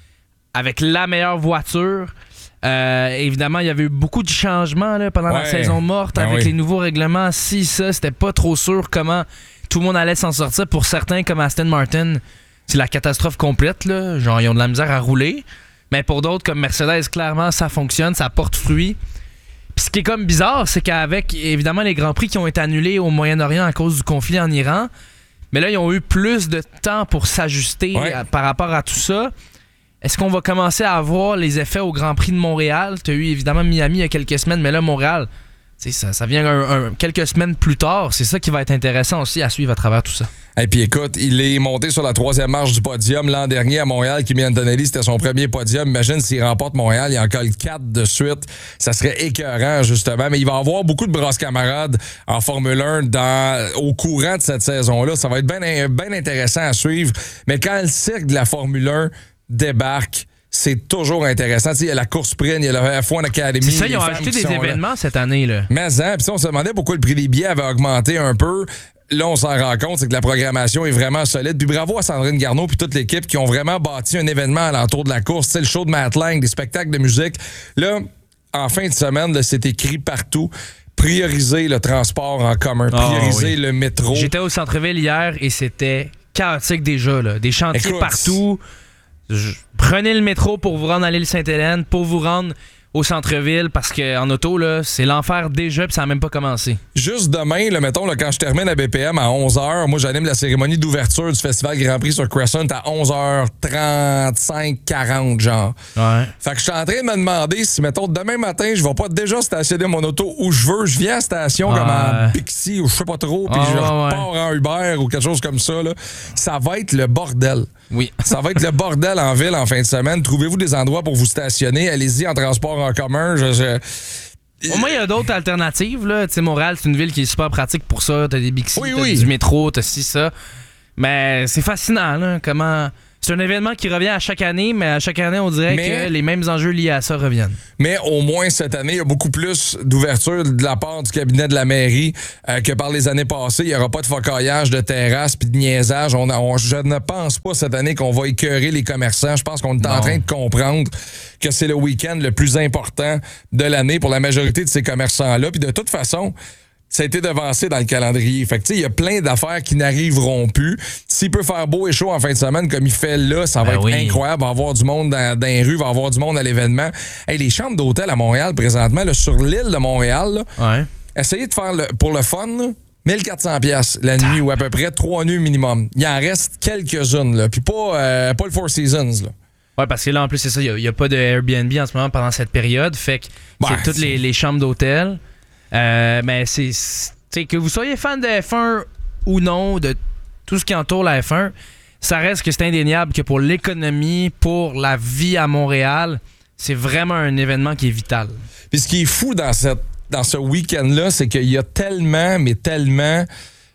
avec la meilleure voiture. Euh, évidemment, il y avait eu beaucoup de changements là, pendant ouais. la saison morte ben avec oui. les nouveaux règlements. Si, ça, c'était pas trop sûr comment tout le monde allait s'en sortir. Pour certains, comme Aston Martin, c'est la catastrophe complète. Là. Genre, ils ont de la misère à rouler. Mais pour d'autres, comme Mercedes, clairement, ça fonctionne, ça porte fruit. Puis ce qui est comme bizarre, c'est qu'avec, évidemment, les Grands Prix qui ont été annulés au Moyen-Orient à cause du conflit en Iran, mais là, ils ont eu plus de temps pour s'ajuster ouais. à, par rapport à tout ça. Est-ce qu'on va commencer à avoir les effets au Grand Prix de Montréal? Tu as eu évidemment Miami il y a quelques semaines, mais là, Montréal, ça, ça vient un, un, quelques semaines plus tard. C'est ça qui va être intéressant aussi à suivre à travers tout ça. Et puis écoute, il est monté sur la troisième marche du podium l'an dernier à Montréal. Kimi Antonelli, c'était son premier podium. Imagine s'il remporte Montréal, il en colle quatre de suite. Ça serait écœurant, justement. Mais il va avoir beaucoup de brasses camarades en Formule un dans, au courant de cette saison-là. Ça va être bien bien intéressant à suivre. Mais quand le cirque de la Formule un débarque, c'est toujours intéressant. T'sais, il y a la course sprint, il y a la F un Academy. C'est ça, ils ont ajouté des événements là. Cette année. Là. Mais hein, puis on se demandait pourquoi le prix des billets avait augmenté un peu. Là, on s'en rend compte, c'est que la programmation est vraiment solide. Puis bravo à Sandrine Garneau puis toute l'équipe qui ont vraiment bâti un événement alentour de la course. C'est le show de Matt Lang, des spectacles de musique. Là, en fin de semaine, là, c'est écrit partout. Prioriser le transport en commun, prioriser oh, oui. le métro. J'étais au centre-ville hier et c'était chaotique déjà. Là. Des chantiers Écoute, partout. Je... Prenez le métro pour vous rendre à l'île Sainte-Hélène, pour vous rendre au centre-ville parce qu'en auto, là, c'est l'enfer déjà puis ça n'a même pas commencé. Juste demain, là, mettons, là, quand je termine à B P M à onze heures, moi j'anime la cérémonie d'ouverture du Festival Grand Prix sur Crescent à onze heures trente-cinq quarante, genre. Ouais. Fait que je suis en train de me demander si, mettons, demain matin, je vais pas déjà stationner mon auto où je veux, je viens à la station ouais. comme en Pixie ou je sais pas trop, puis ah, je ouais, repars ouais. en Uber ou quelque chose comme ça, là. Ça va être le bordel. Oui. Ça va être le bordel en ville en fin de semaine. Trouvez-vous des endroits pour vous stationner. Allez-y en transport en commun. Je, je... Au moins, il y a d'autres alternatives. Là. Tu sais, Montréal, c'est une ville qui est super pratique pour ça. T'as des Bixi, oui, t'as oui. du métro, t'as ci, ça. Mais c'est fascinant, là, comment... C'est un événement qui revient à chaque année, mais à chaque année, on dirait mais, que les mêmes enjeux liés à ça reviennent. Mais au moins, cette année, il y a beaucoup plus d'ouverture de la part du cabinet de la mairie euh, que par les années passées. Il n'y aura pas de focaillage, de terrasse puis de niaisage. On, on, je ne pense pas cette année qu'on va écœurer les commerçants. Je pense qu'on est non. en train de comprendre que c'est le week-end le plus important de l'année pour la majorité de ces commerçants-là. Puis de toute façon... ça a été devancé dans le calendrier. Fait que, tu sais, il y a plein d'affaires qui n'arriveront plus. S'il peut faire beau et chaud en fin de semaine, comme il fait là, ça va ben être oui. incroyable. Il va y avoir du monde dans, dans les rues, il va y avoir du monde à l'événement. Hey, les chambres d'hôtel à Montréal, présentement, là, sur l'île de Montréal, là, ouais. essayez de faire, le, pour le fun, là, mille quatre cents dollars la nuit ou à peu près trois nuits minimum. Il en reste quelques-unes, là. Puis pas, euh, pas le Four Seasons, là. Ouais, parce que là, en plus, c'est ça, il n'y a, a pas de Airbnb en ce moment pendant cette période. Fait que ben, c'est toutes les, les chambres d'hôtel. Euh, mais c'est... T'sais, que vous soyez fan de F un ou non, de tout ce qui entoure la F un, ça reste que c'est indéniable que pour l'économie, pour la vie à Montréal, c'est vraiment un événement qui est vital. Puis ce qui est fou dans, cette, dans ce week-end-là, c'est qu'il y a tellement, mais tellement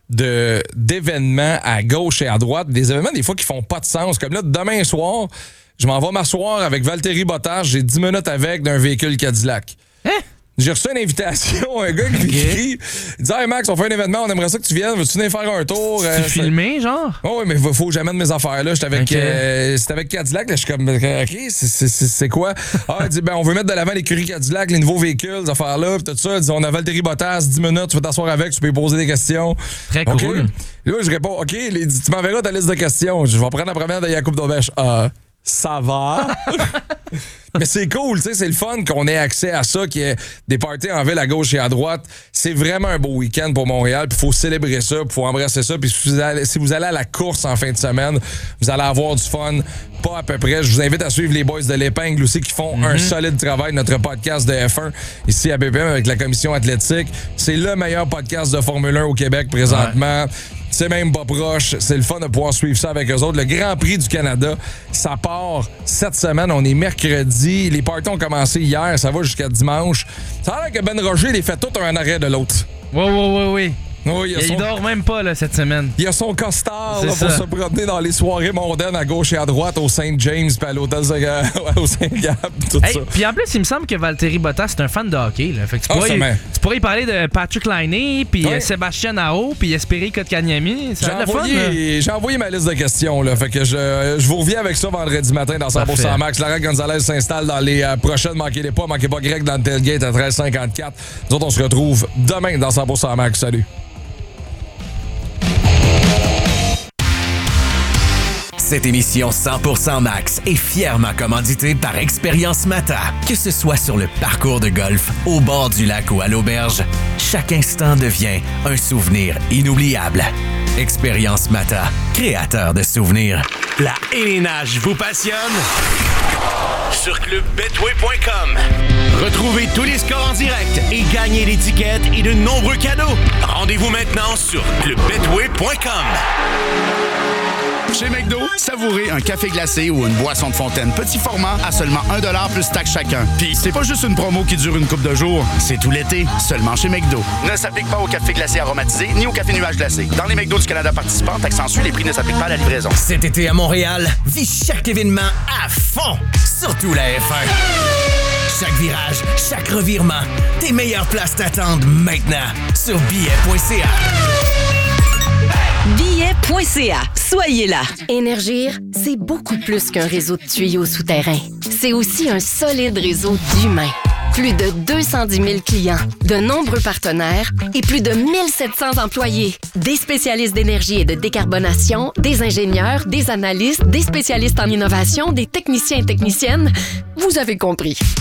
de, d'événements à gauche et à droite, des événements des fois qui font pas de sens. Comme là, demain soir, je m'en vais m'asseoir avec Valtteri Bottas, j'ai dix minutes avec d'un véhicule Cadillac. Hein? J'ai reçu une invitation, un gars qui m'écrit, il dit « Hey Max, on fait un événement, on aimerait ça que tu viennes, veux-tu venir faire un tour? » Tu euh, filmé, genre? Oh, oui, mais faut, faut que j'amène mes affaires là. J'étais avec, okay. euh, c'était avec Cadillac, là, je suis comme « OK, c'est, c'est, c'est, c'est quoi? » Ah, il dit « Ben, on veut mettre de l'avant l'écurie Cadillac, les nouveaux véhicules, ces affaires-là, pis tout ça. » Il dit « On a Valtteri Bottas, dix minutes, tu peux t'asseoir avec, tu peux lui poser des questions. » Très okay. cool. Là, je réponds « OK, il dit, tu m'enverras ta liste de questions. Je vais prendre la première de Yacoub Daubèche. » Ah, ça va. Mais c'est cool, tu sais, c'est le fun qu'on ait accès à ça, qu'il y ait des parties en ville à gauche et à droite. C'est vraiment un beau week-end pour Montréal, puis il faut célébrer ça, il faut embrasser ça. Puis si vous, allez, si vous allez à la course en fin de semaine, vous allez avoir du fun, pas à peu près. Je vous invite à suivre les boys de l'Épingle aussi, qui font mm-hmm. un solide travail, notre podcast de F un, ici à B P M avec la commission athlétique. C'est le meilleur podcast de Formule un au Québec présentement. Ouais. C'est même pas proche. C'est le fun de pouvoir suivre ça avec eux autres. Le Grand Prix du Canada, ça part cette semaine. On est mercredi. Les parties ont commencé hier. Ça va jusqu'à dimanche. Ça a l'air que Ben Roger les fait tout un en arrêt de l'autre. Oui, oui, oui, oui. Oui, il, il son... dort même pas là, cette semaine. Il a son costard là, pour se promener dans les soirées mondaines à gauche et à droite au Saint James puis à l'hôtel au Saint-Gab, tout hey, ça. Puis en plus, il me semble que Valtteri Bottas c'est un fan de hockey. Là. Fait que tu, pourrais oh, y, tu pourrais y parler de Patrick Laine, puis oui. Sébastien Aho, puis Espéry Kotkaniemi. J'ai envoyé, j'ai envoyé ma liste de questions. Là, fait que je, je vous reviens avec ça vendredi matin dans cent pour cent Max. Lara Gonzalez s'installe dans les euh, prochaines. Manquez-les pas. Manquez pas Greg dans le tailgate à treize cinquante-quatre. Nous autres, on se retrouve demain dans cent pour cent Max. Salut. Cette émission cent pour cent Max est fièrement commanditée par Expérience Mata. Que ce soit sur le parcours de golf, au bord du lac ou à l'auberge, chaque instant devient un souvenir inoubliable. Expérience Mata, créateur de souvenirs. La hélinage vous passionne? Sur club betway point com. Retrouvez tous les scores en direct et gagnez l'étiquette et de nombreux cadeaux. Rendez-vous maintenant sur club betway point com. Chez McDo, savourez un café glacé ou une boisson de fontaine petit format à seulement un dollar plus taxe chacun. Puis c'est pas juste une promo qui dure une couple de jours, c'est tout l'été, seulement chez McDo. Ne s'applique pas au café glacé aromatisé ni au café nuage glacé. Dans les McDo du Canada participants, taxe en sus, les prix ne s'appliquent pas à la livraison. Cet été à Montréal, vis chaque événement à fond, surtout la F un. Chaque virage, chaque revirement, tes meilleures places t'attendent maintenant sur billets point c a. billets point c a. Soyez là. Énergir, c'est beaucoup plus qu'un réseau de tuyaux souterrains. C'est aussi un solide réseau d'humains. Plus de deux cent dix mille clients, de nombreux partenaires et plus de mille sept cents employés. Des spécialistes d'énergie et de décarbonation, des ingénieurs, des analystes, des spécialistes en innovation, des techniciens et techniciennes. Vous avez compris.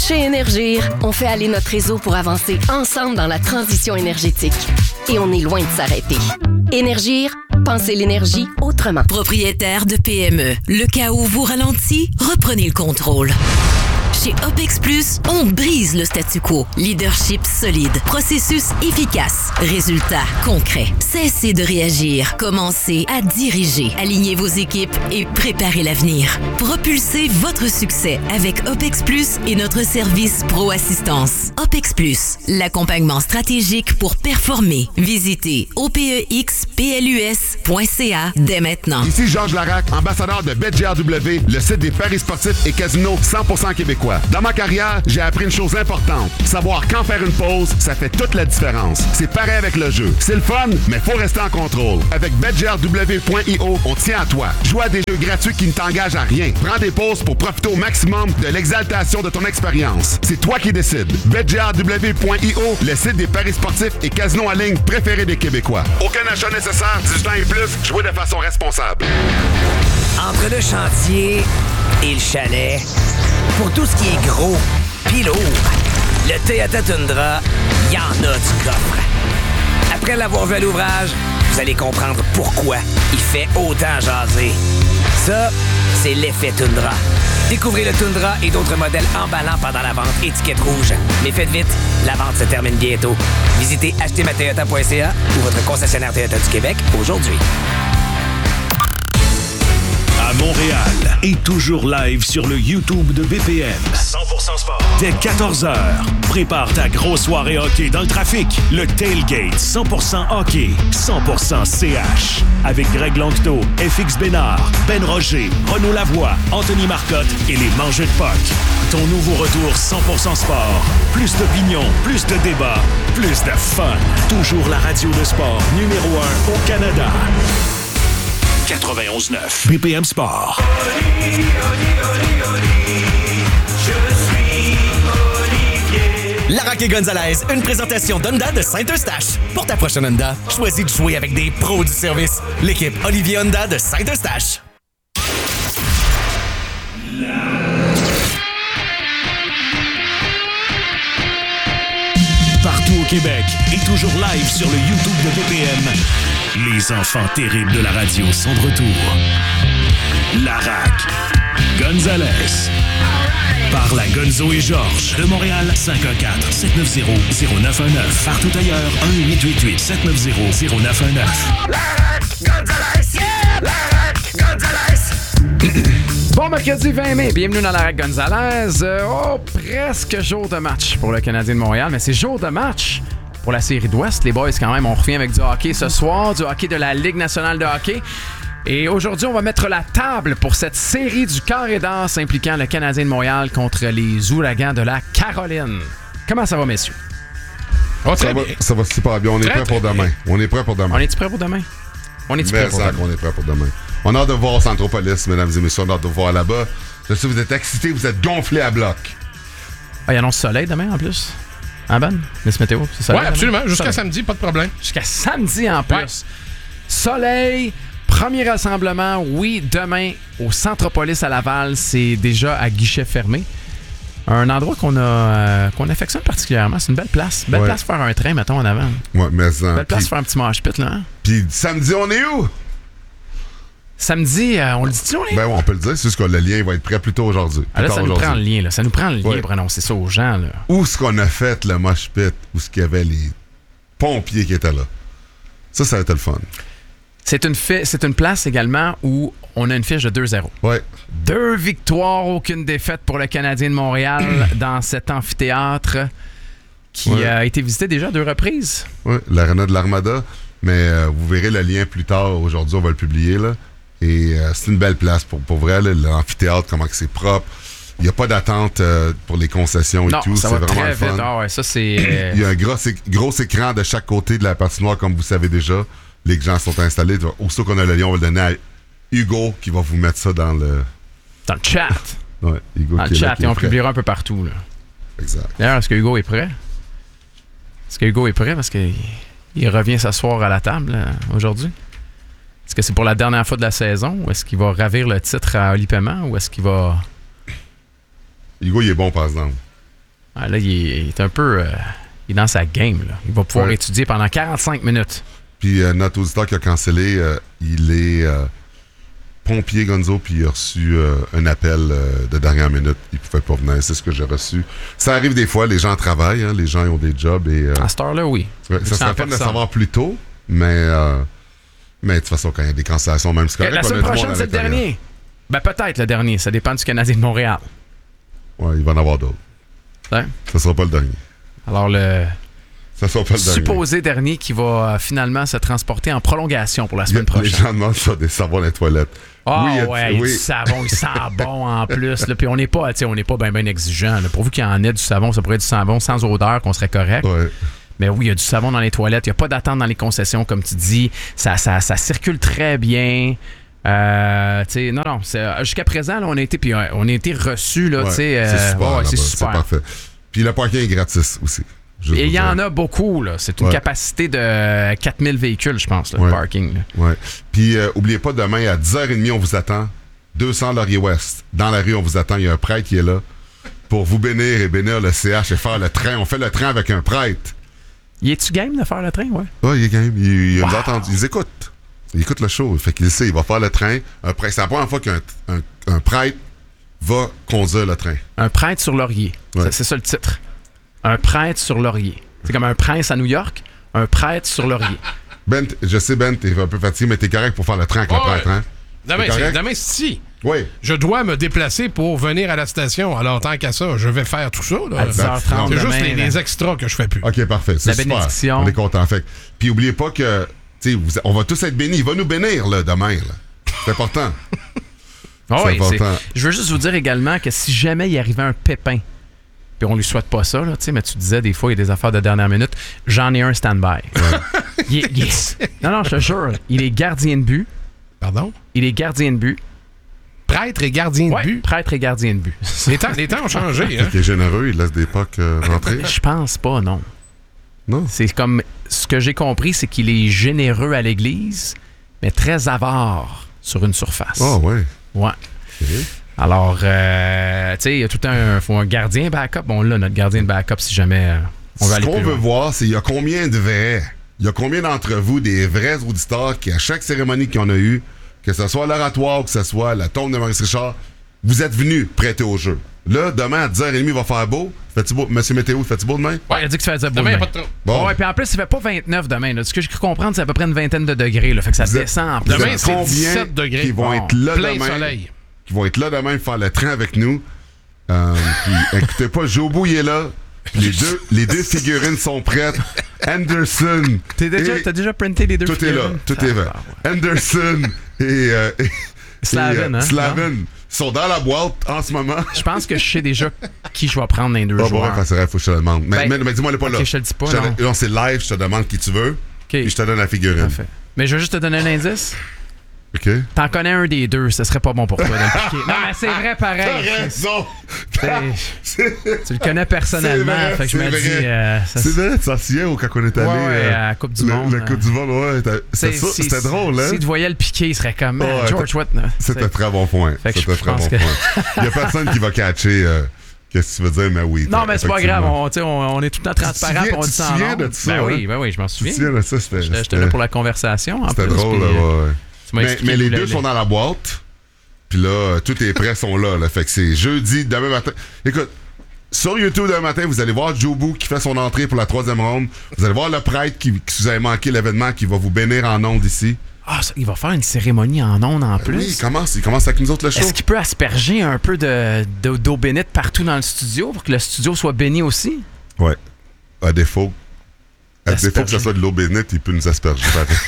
Chez Énergir, on fait aller notre réseau pour avancer ensemble dans la transition énergétique. Et on est loin de s'arrêter. Énergir, pensez l'énergie autrement. Propriétaire de P M E, le cas où vous ralentit, reprenez le contrôle. Chez OPEX Plus, on brise le statu quo. Leadership solide, processus efficace, résultats concrets. Cessez de réagir, commencez à diriger. Alignez vos équipes et préparez l'avenir. Propulsez votre succès avec OPEX Plus et notre service Pro Assistance. OPEX Plus, l'accompagnement stratégique pour performer. Visitez O P E X P L U S point C A dès maintenant. Ici Georges Larac, ambassadeur de BetGRW, le site des paris sportifs et casinos cent pour cent québécois. Dans ma carrière, j'ai appris une chose importante. Savoir quand faire une pause, ça fait toute la différence. C'est pareil avec le jeu. C'est le fun, mais faut rester en contrôle. Avec Bet G R W point I O, on tient à toi. Joue à des jeux gratuits qui ne t'engagent à rien. Prends des pauses pour profiter au maximum de l'exaltation de ton expérience. C'est toi qui décides. Bet G R W point I O, le site des paris sportifs et casinos en ligne préférés des Québécois. Aucun achat nécessaire, dix-huit ans et plus, jouez de façon responsable. Entre le chantier et le chalet, pour tout ce qui est gros pis lourd, le Toyota Tundra, y en a du coffre. Après l'avoir vu à l'ouvrage, vous allez comprendre pourquoi il fait autant jaser. Ça, c'est l'effet Tundra. Découvrez le Tundra et d'autres modèles emballants pendant la vente étiquette rouge. Mais faites vite, la vente se termine bientôt. Visitez acheter ma toyota point C A ou votre concessionnaire Toyota du Québec aujourd'hui. À Montréal et toujours live sur le YouTube de B P M. cent pour cent sport. Dès quatorze heures, prépare ta grosse soirée hockey dans le trafic. Le Tailgate cent pour cent hockey, cent pour cent C H. Avec Greg Langto, F X Bénard, Ben Roger, Renaud Lavoie, Anthony Marcotte et les Mangeux de Puck. Ton nouveau retour cent pour cent sport. Plus d'opinion, plus de débats, plus de fun. Toujours la radio de sport numéro un au Canada. quatre-vingt-onze neuf B P M Sport. Oli, Oli, Oli, Oli, je suis Olivier. Larac et Gonzalez, une présentation d'Honda de Saint-Eustache. Pour ta prochaine Honda, choisis de jouer avec des pros du service. L'équipe Olivier Honda de Saint-Eustache. Partout au Québec et toujours live sur le YouTube de B P M, les enfants terribles de la radio sont de retour. Larac, Gonzalez, par la Gonzo et Georges de Montréal, cinq un quatre, sept neuf zéro, zéro neuf un neuf. Partout ailleurs, un huit huit huit, sept neuf zéro, zéro neuf un neuf. Larac, Gonzalez, yeah! Larac, Gonzalez. Bon mercredi vingt mai, bienvenue dans Larac Gonzalez. Euh, oh, presque jour de match pour le Canadien de Montréal, mais c'est jour de match pour la série d'Ouest. Les boys, quand même, on revient avec du hockey ce soir, du hockey de la Ligue nationale de hockey. Et aujourd'hui, on va mettre la table pour cette série du carré d'as impliquant le Canadien de Montréal contre les Ouragans de la Caroline. Comment ça va, messieurs? Oh, ça, va, ça va super bien. On est très, prêt pour très demain. bien. On est prêt pour demain. On est-tu prêt pour demain? On est-tu prêt pour demain? On est prêt pour demain. On a hâte de voir Centropolis, mesdames et messieurs. On a hâte de voir là-bas. Je sais que vous êtes excités, vous êtes gonflés à bloc. Ah, il annonce soleil demain en plus. En bonne? Miss Météo, c'est soleil? Oui, absolument. Demain? Jusqu'à soleil. samedi, pas de problème. Jusqu'à samedi en plus. Ouais. Soleil, premier rassemblement, oui, demain au Centropolis à Laval. C'est déjà à guichet fermé. Un endroit qu'on a euh, qu'on affectionne particulièrement. C'est une belle place. Belle ouais. place pour faire un train, mettons, en avant. Ouais, mais ça. Belle place pour faire un petit mosh pit, là. Hein? Puis samedi, on est où? Samedi, euh, on le dit-tu, on est? Ben oui, on peut le dire. C'est juste que le lien va être prêt plus tôt aujourd'hui. Ah, là, ça nous prend le lien, là. Ça nous prend le lien ouais. pour annoncer ça aux gens, là. Où est-ce qu'on a fait le mosh pit? Où est-ce qu'il y avait les pompiers qui étaient là? Ça, ça a été le fun. C'est une, fi- c'est une place également où on a une fiche de deux zéro. Ouais. Deux victoires, aucune défaite pour le Canadien de Montréal dans cet amphithéâtre qui ouais. a été visité déjà à deux reprises. Oui, l'Arena de l'Armada. Mais euh, vous verrez le lien plus tard. Aujourd'hui, on va le publier, là. Et euh, c'est une belle place pour, pour vrai, là, l'amphithéâtre, comment que c'est propre. Il n'y a pas d'attente euh, pour les concessions et non, tout. Ça c'est va vraiment très le fun. vite. Ah ouais, ça, c'est... Il y a un gros, gros écran de chaque côté de la patinoire, comme vous savez déjà. Les gens sont installés. Aussitôt qu'on a le lien, on va le donner à Hugo qui va vous mettre ça dans le... Dans le chat. Ouais, Hugo dans qui le est chat, là, qui et est on prêt. publiera un peu partout. Là. Exact. D'ailleurs, est-ce que Hugo est prêt? Est-ce que Hugo est prêt? Parce qu'il il revient s'asseoir à la table là, aujourd'hui. Est-ce que c'est pour la dernière fois de la saison? Ou est-ce qu'il va ravir le titre à Oli Paiement? Ou est-ce qu'il va... Hugo, il est bon, par exemple. Ah, là, il est, il est un peu... Euh, il est dans sa game. Là. Il va pouvoir ouais. étudier pendant quarante-cinq minutes. Puis euh, notre auditeur qui a cancellé, euh, il est euh, pompier Gonzo, puis il a reçu euh, un appel euh, de dernière minute. Il pouvait pas venir. C'est ce que j'ai reçu. Ça arrive des fois, les gens travaillent, hein, les gens ont des jobs. Et, euh, à cette heure-là, oui. Ouais, ça serait fun de savoir plus tôt, mais, euh, mais de toute façon, quand il y a des cancellations, même si La semaine prochaine, c'est le dernier. Ben peut-être le dernier. Ça dépend du Canadien de Montréal. Ouais, il va en avoir d'autres. Ouais. Ça sera pas le dernier. Alors, le ça sera pas le supposé dernier. dernier qui va euh, finalement se transporter en prolongation pour la semaine prochaine. Les gens demandent ça, des savons dans les toilettes. Ah oui, ouais, il y a oui. du savon, il sent bon en plus. Là, puis on n'est pas, on n'est pas bien ben exigeant. Là. Pourvu qu'il y en ait du savon, ça pourrait être du savon sans odeur, qu'on serait correct. Ouais. Mais oui, il y a du savon dans les toilettes. Il n'y a pas d'attente dans les concessions, comme tu dis. Ça, ça, ça circule très bien. Euh, non, non. Jusqu'à présent, là, on a été, puis, euh, on a été reçus. Là, ouais, euh, c'est super. ouais, c'est super. C'est parfait. Puis le parking est gratis aussi. Et il y en a beaucoup. Là. C'est une ouais. capacité de quatre mille véhicules, je pense, là, ouais. le parking. Là. Ouais. Puis, euh, oubliez pas, demain, à dix heures trente, on vous attend. deux cents Laurier-Ouest. Dans la rue, on vous attend. Il y a un prêtre qui est là pour vous bénir et bénir le C H et faire le train. On fait le train avec un prêtre. Il est-tu game de faire le train, ouais? Oui, il est game. Il, il wow. nous entend. Ils écoutent. Ils écoutent le show. Fait qu'il sait, il va faire le train. Un prêtre. C'est la première fois qu'un un, un prêtre va conduire le train. Un prêtre sur Laurier. Ouais. C'est, c'est ça le titre. Un prêtre sur Laurier. C'est comme un prince à New York, un prêtre sur Laurier. Ben, je sais, Ben, t'es un peu fatigué, mais t'es correct pour faire le train avec oh, le prêtre, hein? Demain, c'est, demain, c'est ici. Oui. Je dois me déplacer pour venir à la station. Alors, tant qu'à ça, je vais faire tout ça. Là. À dix heures trente c'est juste demain, les, les extras que je fais plus. OK, parfait. C'est la super. bénédiction. On est content. Fait. Puis, oubliez pas que, tu sais, on va tous être bénis. Il va nous bénir, là, demain. Là. C'est important. Oh, c'est oui, important. C'est... Je veux juste vous dire également que si jamais il arrivait un pépin, puis on lui souhaite pas ça, là, mais tu disais des fois, il y a des affaires de dernière minute. J'en ai un stand-by. Ouais. il est, il est... Non, non, je te jure, il est gardien de but. Pardon? Il est gardien de but. Prêtre et gardien de ouais, but? Prêtre et gardien de but. Les temps, les temps ont changé. Hein? Il est généreux, il laisse des pucks euh, rentrer. Je pense pas, non. Non? C'est comme... Ce que j'ai compris, c'est qu'il est généreux à l'église, mais très avare sur une surface. Ah, oh, ouais. Ouais. Okay. Alors, euh, tu sais, il y a tout un, faut un gardien backup. Bon, là, notre gardien de backup, si jamais euh, on va aller plus loin. Ce qu'on veut voir, c'est il y a combien de vrais, il y a combien d'entre vous, des vrais auditeurs qui, à chaque cérémonie qu'on a eue, que ce soit l'oratoire ou que ce soit la tombe de Maurice Richard, vous êtes venus prêter au jeu. Là, demain, à dix heures trente, il va faire beau. Fais-tu beau? Monsieur Météo, fais-tu beau demain? Ouais, il a dit que ça faisait beau demain. Demain, il n'y a pas de trop. Bon. Ouais, puis en plus, il fait pas vingt-neuf demain. Là. Ce que j'ai cru comprendre, c'est à peu près une vingtaine de degrés. Là, fait que ça vous descend en êtes, plus. Demain, c'est dix-sept degrés. Qui vont bon. être là Plein demain. soleil. Qui vont être là demain pour faire le train avec nous. Euh, puis, écoutez pas, Jobo, il est là. Les deux, les deux figurines sont prêtes. Anderson. T'es déjà, et... T'as déjà printé les deux tout figurines? Tout est là. Tout ah, est là. Ah, ouais. Anderson et... Euh, et Slavin, et, euh, hein? Slavin sont dans la boîte en ce moment. Je pense que je sais déjà qui je vais prendre dans les deux ah, joueurs. Bon, ouais, c'est vrai, faut que je te le demande. Mais, ben, mais, mais dis-moi, elle est pas okay, là. je te le dis pas, je non. Te, non, c'est live, je te demande qui tu veux. Okay. Puis je te donne la figurine. Parfait. Mais je veux juste te donner un indice. OK. T'en connais un des deux, ce serait pas bon pour toi de le piquer. Non, mais c'est vrai pareil. T'as raison. C'est... Tu le connais personnellement, vrai, fait que je me vrai. dis... Euh, ça, c'est vrai, tu t'en souviens au quand on est allé... Ouais, euh, à la Coupe du le, Monde. La Coupe du Monde, ouais. C'est, c'était, c'est, c'était drôle, hein? Si tu voyais le piquer, il serait comme... Oh, George Whitney. C'était très bon point. C'était je, très je bon que... point. Il n'y a personne qui va catcher... Euh, Qu'est-ce que tu veux dire? Mais oui. Non, mais c'est pas grave. On, on, on est tout le temps transparent. Tu te souviens, on dit tu te ça souviens en de ça? Ben hein? oui, ben oui, je m'en souviens. Tu te souviens de ça? C'était, j'étais, j'étais là pour la conversation. En c'était plus, drôle, puis, là, ouais. Mais, mais les deux les... sont dans la boîte. Puis là, tous les prêts sont là, là. Fait que c'est jeudi, demain matin. Écoute, sur YouTube demain matin, vous allez voir Jobu qui fait son entrée pour la troisième ronde. Vous allez voir le prêtre qui, qui vous avez manqué l'événement, qui va vous bénir en ondes ici. Ah, ça, il va faire une cérémonie en ondes en plus. Oui, il commence, il commence avec nous autres le show. Est-ce qu'il peut asperger un peu de, de, d'eau bénite partout dans le studio pour que le studio soit béni aussi? Ouais. À défaut. À Asperger. défaut que ce soit de l'eau bénite, il peut nous asperger.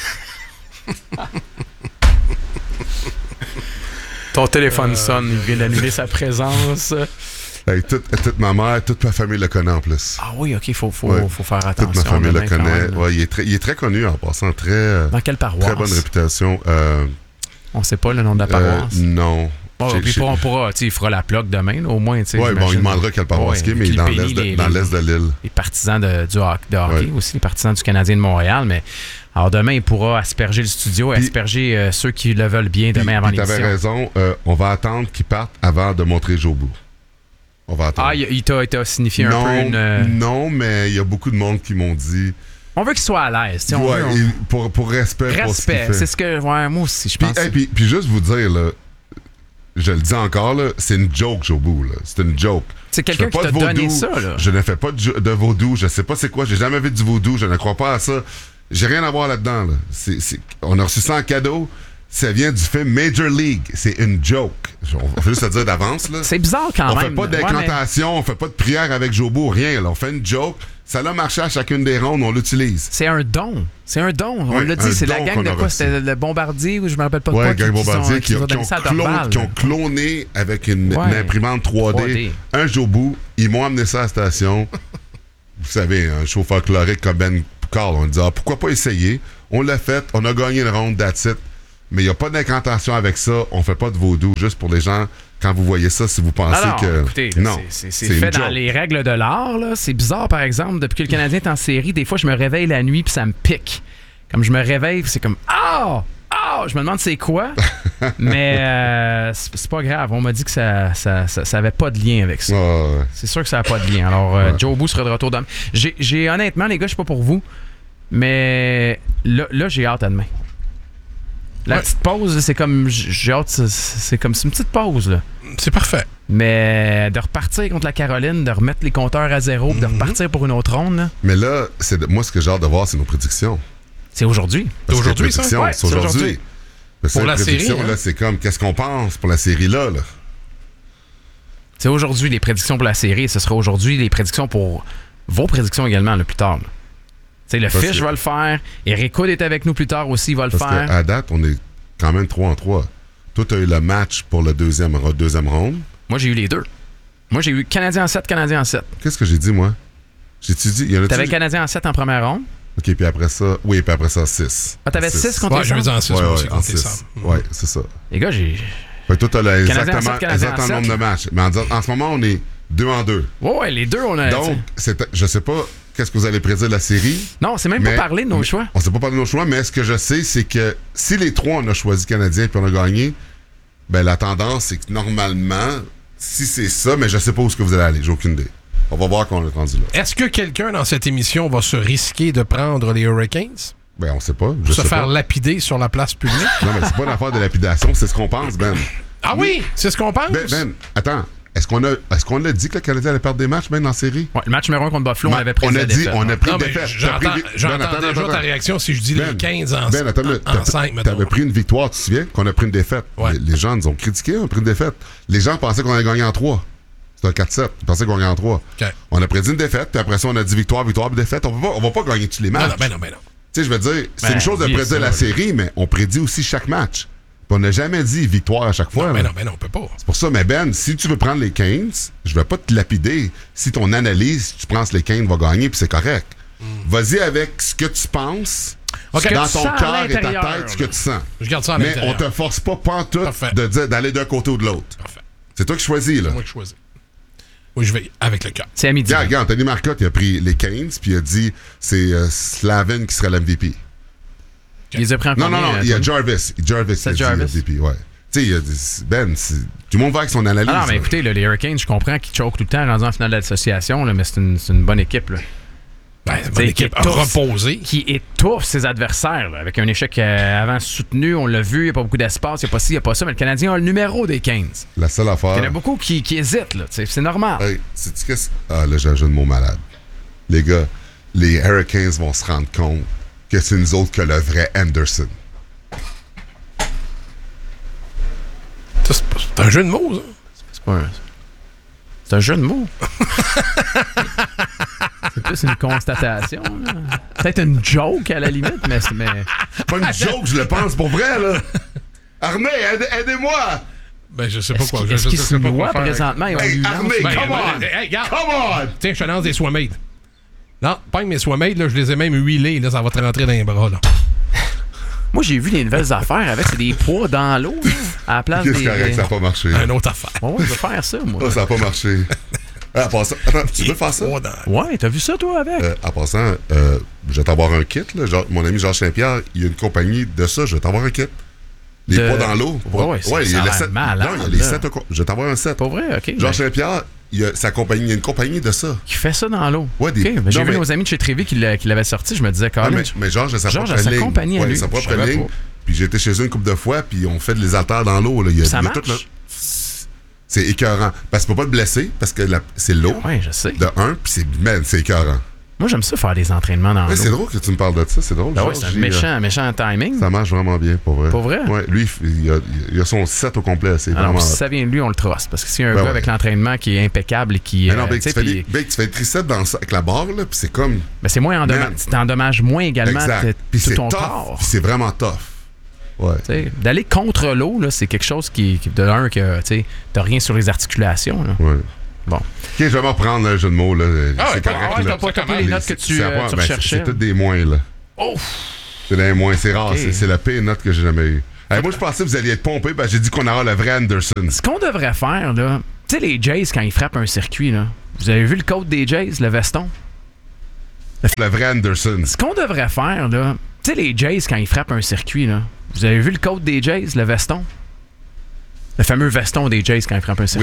Ton téléphone euh... sonne, il vient d'annuler sa présence. Hey, toute, toute ma mère, toute ma famille le connaît en plus. Ah oui, ok, il faut, faut, ouais. faut faire attention. Toute ma famille le demain, connaît. Ouais, il, est très, il est très connu en passant. Très, dans quelle paroisse? Très bonne réputation. Euh, On sait pas le nom de la paroisse? Euh, non. Bon, puis j'ai... on pourra, il fera la plug demain, là, au moins. Oui, bon, il demandera quelle paroisse ouais, mais dans l'est, de, les, dans l'est de l'île. Les partisans de, du hockey, de hockey ouais. aussi, les partisans du Canadien de Montréal. Mais alors demain, il pourra asperger le studio et asperger euh, ceux qui le veulent bien demain pis, avant pis l'émission. Tu avais raison, euh, on va attendre qu'ils partent avant de montrer Jobu. On va attendre. Ah, il, il t'a, il t'a signifié non, un peu une... euh, Non, mais il y a beaucoup de monde qui m'ont dit... On veut qu'il soit à l'aise. On ouais, veut, on... et pour, pour respect. Respect, pour ce qu'il fait. c'est ce que... Ouais, moi aussi, je Puis, pense. hey, puis, puis juste vous dire, là, je le dis encore, là, c'est une joke, Jobu. Là. C'est une joke. C'est quelqu'un qui t'a donné ça. Là. Je ne fais pas de, jo- de vaudou. Je sais pas c'est quoi. J'ai jamais vu du vaudou. Je ne crois pas à ça. J'ai rien à voir là-dedans. Là. C'est, c'est... On a reçu ça en cadeau. Ça vient du film Major League. C'est une joke. On va juste le dire d'avance. Là. C'est bizarre quand on même. On fait pas d'incantation, ouais, mais... on fait pas de prière avec Jobu, rien. Là. On fait une joke. Ça l'a marché à chacune des rondes, on l'utilise. C'est un don. C'est un don. On ouais, l'a dit, c'est la gang de quoi? Reçu. C'était le Bombardier ou je me rappelle pas de ouais, quoi. Ouais, gang Bombardier qui, qui, qui, qui, ont clone, qui ont cloné avec une, ouais. une imprimante trois D, trois D. Un Jobu. Ils m'ont amené ça à la station. Vous savez, un show folklorique comme Ben Carl. On dit, ah, pourquoi pas essayer? On l'a fait. On a gagné une ronde, that's it. Mais il n'y a pas d'incantation avec ça. On fait pas de vaudou. Juste pour les gens, quand vous voyez ça, si vous pensez Alors, que... Écoutez, là, non, c'est, c'est, c'est fait dans les règles de l'art. Là. C'est bizarre, par exemple, depuis que le Canadien est en série, des fois, je me réveille la nuit puis ça me pique. Comme je me réveille, c'est comme « Ah! Ah! » Je me demande c'est quoi. Mais euh, c'est, c'est pas grave. On m'a dit que ça ça, ça, ça avait pas de lien avec ça. Oh, ouais. C'est sûr que ça n'a pas de lien. Alors, euh, ouais. Jobu sera de retour dans... J'ai, j'ai honnêtement, les gars, je sais pas pour vous, mais là, là j'ai hâte à demain. La ouais. petite pause, c'est comme j'ai hâte, c'est, c'est comme c'est une petite pause là. C'est parfait. Mais de repartir contre la Caroline, de remettre les compteurs à zéro, mm-hmm. de repartir pour une autre ronde. Là. Mais là, c'est de, moi ce que j'ai hâte de voir, c'est nos prédictions. C'est aujourd'hui. Parce c'est aujourd'hui ça. Ouais, c'est, c'est aujourd'hui. aujourd'hui. Pour la série. Hein? Là, c'est comme qu'est-ce qu'on pense pour la série là. là. C'est aujourd'hui les prédictions pour la série. Et ce sera aujourd'hui les prédictions pour vos prédictions également là, plus tard. Là. T'sais, le Fish que... va le faire. Eric Hood est avec nous plus tard aussi, il va le Parce faire. À date, on est quand même trois en trois. Toi, tu as eu le match pour le deuxième, deuxième round. Moi, j'ai eu les deux. Moi, j'ai eu Canadien en sept, Canadien en sept. Qu'est-ce que j'ai dit, moi? J'ai-tu dit... Y en a T'avais Canadien en sept en première ronde. OK, puis après ça... Oui, puis après ça, six. Ah, t'avais six contre ouais, les Sables? Ouais, je me dis en six. Ouais, ouais, en ouais, c'est ça. Les gars, j'ai... Fait que toi, t'as le exactement, sept, exactement le nombre de matchs. Mais en, en ce moment, on est deux en deux. Ouais, ouais, les deux, on a... Donc, c'est, je sais pas... Qu'est-ce que vous allez prédire de la série? Non, c'est même mais, pas parler de nos choix. On s'est pas parlé de nos choix, mais ce que je sais, c'est que si les trois, on a choisi Canadien puis on a gagné, ben la tendance, c'est que normalement, si c'est ça, mais je sais pas où est-ce que vous allez aller. J'ai aucune idée. On va voir quand on est rendu là. Est-ce que quelqu'un dans cette émission va se risquer de prendre les Hurricanes? Ben, on sait pas. Pour se sais faire pas. lapider sur la place publique? Non, mais c'est pas une affaire de lapidation, c'est ce qu'on pense, Ben. Ah oui? C'est ce qu'on pense? Ben, ben attends. Est-ce qu'on a, est-ce qu'on a dit que le Canadien allait perdre des matchs, même en série? Ouais, le match numéro un contre Buffalo, Ma, on avait pris on a dit, on a pris non, une défaite. J'entends, pris, j'entends ben, attends, déjà attends, ta réaction si je dis ben, les quinze en, ben, attends, en, en cinq, mettons. T'avais pris une victoire, tu te souviens, qu'on a pris une défaite. Ouais. Les, les gens nous ont critiqué, on a pris une défaite. Les gens pensaient qu'on allait gagner en trois. C'était un quatre sept. Ils pensaient qu'on gagnait en trois. Okay. On a prédit une défaite, puis après ça, on a dit victoire, victoire, puis défaite. On va pas, on va pas gagner tous les matchs. Non, non, ben non, ben non. Tu sais, je veux dire, c'est ben, une chose de prédire ça, la là. série, mais on prédit aussi chaque match. Puis on n'a jamais dit victoire à chaque fois. Non, ben non, ben non, on peut pas. C'est pour ça, mais Ben, si tu veux prendre les quinze, je vais pas te lapider. Si ton analyse, tu penses que les quinze vont gagner, puis c'est correct. Mm. Vas-y avec ce que tu penses, okay. dans ton cœur et ta tête, là. Ce que tu sens. Je garde ça à mais l'intérieur. on te force pas pantoute de dire d'aller d'un côté ou de l'autre. Parfait. C'est toi qui choisis, là. C'est moi qui choisis. Oui, je vais avec le cœur. C'est à midi. Regarde, regarde, Anthony Marcotte, il a pris les quinze, puis il a dit c'est euh, Slavin qui sera l'M V P. Il les a pris en Non, non, non, il y a Jarvis. Jarvis, c'est il a Jarvis. dit M V P, ouais. Tu sais, il a dit, Ben, c'est, tout le monde va avec son analyse. Ah non, mais écoutez, là, les Hurricanes, je comprends qu'ils choquent tout le temps rendu en finale d'association, là, mais c'est une, c'est une bonne équipe. Là. Ben, c'est une bonne équipe reposée. Qui étouffe ses adversaires, là, avec un échec euh, avant soutenu, on l'a vu, il n'y a pas beaucoup d'espace, il n'y a pas ci, il n'y a pas ça, mais le Canadien a le numéro des quinze. La seule affaire. Il y en a beaucoup qui, qui hésitent, là, c'est normal. Hey, c'est-tu qu'est-ce... Ah, là, j'ai un jeu de mots malade. Les gars, les Hurricanes vont se rendre compte que c'est nous autres que le vrai Anderson. Ça, c'est, pas, c'est un jeu de mots, ça. C'est pas un... C'est un jeu de mots. C'est plus une constatation. Là. Peut-être une joke à la limite, mais... mais... Pas une joke, je le pense, pour vrai, là. Armée, aide, aidez-moi! Ben, je sais pas est-ce quoi. Qu'il, je est-ce sais, qu'ils je se sais pas noient quoi présentement? Ils ont hey, eu Armée, ben, come ben, on! Hey, regarde. Come on! Tiens, je te lance des Swamade. Non, pas mes Swamade, là, je les ai même huilés, là, ça va te rentrer dans les bras, là. Moi, j'ai vu les nouvelles affaires avec c'est des poids dans l'eau, là, à la place Qu'est-ce des... correct, ça n'a pas marché. Une autre affaire. Oh, je veux faire ça, moi. Oh, ça n'a pas marché. À passant, attends, tu veux faire ça? Ouais, t'as vu ça, toi, avec? Euh, en passant, euh, je vais t'avoir un kit. Là. Genre, mon ami Georges Saint-Pierre, il y a une compagnie de ça. Je vais t'avoir un kit. Les de... poids dans l'eau. Ouais, ouais, ouais, ça il y a a les l'air set. malade, non, il y a les là. sept. Je vais t'avoir un set. Pas vrai, OK. Georges mais... Saint-Pierre, il y a sa compagnie, il y a une compagnie de ça. Qui fait ça dans l'eau. Ouais, des... Okay, ben, j'ai non, vu mais... nos amis de chez Trévi qui l'avaient sorti, je me disais, quand ah, même. mais, mais Georges a sa Georges propre a sa ligne. compagnie à ouais, lui. sa propre Je savais ligne. pas. Puis j'ai été chez eux une couple de fois, puis on fait des haltères dans l'eau. Là. Il y a, ça il y a marche? tout, là. C'est écœurant. Parce que tu peux pas te blesser, parce que la... c'est l'eau. Oui, je sais. De un, puis c'est, man, c'est écœurant. Moi, j'aime ça faire des entraînements dans ouais, l'eau. C'est drôle que tu me parles de ça, c'est drôle. Ben oui, c'est un méchant, euh, méchant timing. Ça marche vraiment bien, pour vrai. Pour vrai? Ouais, lui, il a, il a son set au complet. C'est alors, vraiment... si ça vient de lui, on le trosse. Parce que s'il y a un ben gars ouais. avec l'entraînement qui est impeccable et qui. Mais non, euh, Big, tu, fais puis... des, Big, tu fais des triceps dans, avec la barre, là, puis c'est comme. Mais c'est moins endommage. Tu t'endommages moins également puis tout c'est ton tough, corps. Puis c'est vraiment tough. Ouais. T'sais, d'aller contre l'eau, là, c'est quelque chose qui, qui de un, que tu n'as rien sur les articulations. Là. Ouais. Bon. Ok, je vais me reprendre le jeu de mots. Là. Ah, c'est ouais, correct. ouais, là. t'as pas tapé les notes que tu, c'est, euh, tu ben, recherchais. C'est, c'est toutes des moins, là. Oh! C'est des moins, c'est rare. Okay. C'est, c'est la pire note que j'ai jamais eue. Hey, moi, je pensais que vous alliez être pompé, ben, j'ai dit qu'on aura le vrai Anderson. Ce qu'on devrait faire, là, tu sais, les Jays, quand ils frappent un circuit, là, vous avez vu le code des Jays, le veston? Le, le vrai Anderson. Ce qu'on devrait faire, là, tu sais, les Jays, quand ils frappent un circuit, là, vous avez vu le code des Jays, le veston? Le fameux veston des Jays quand ils frappent un circuit.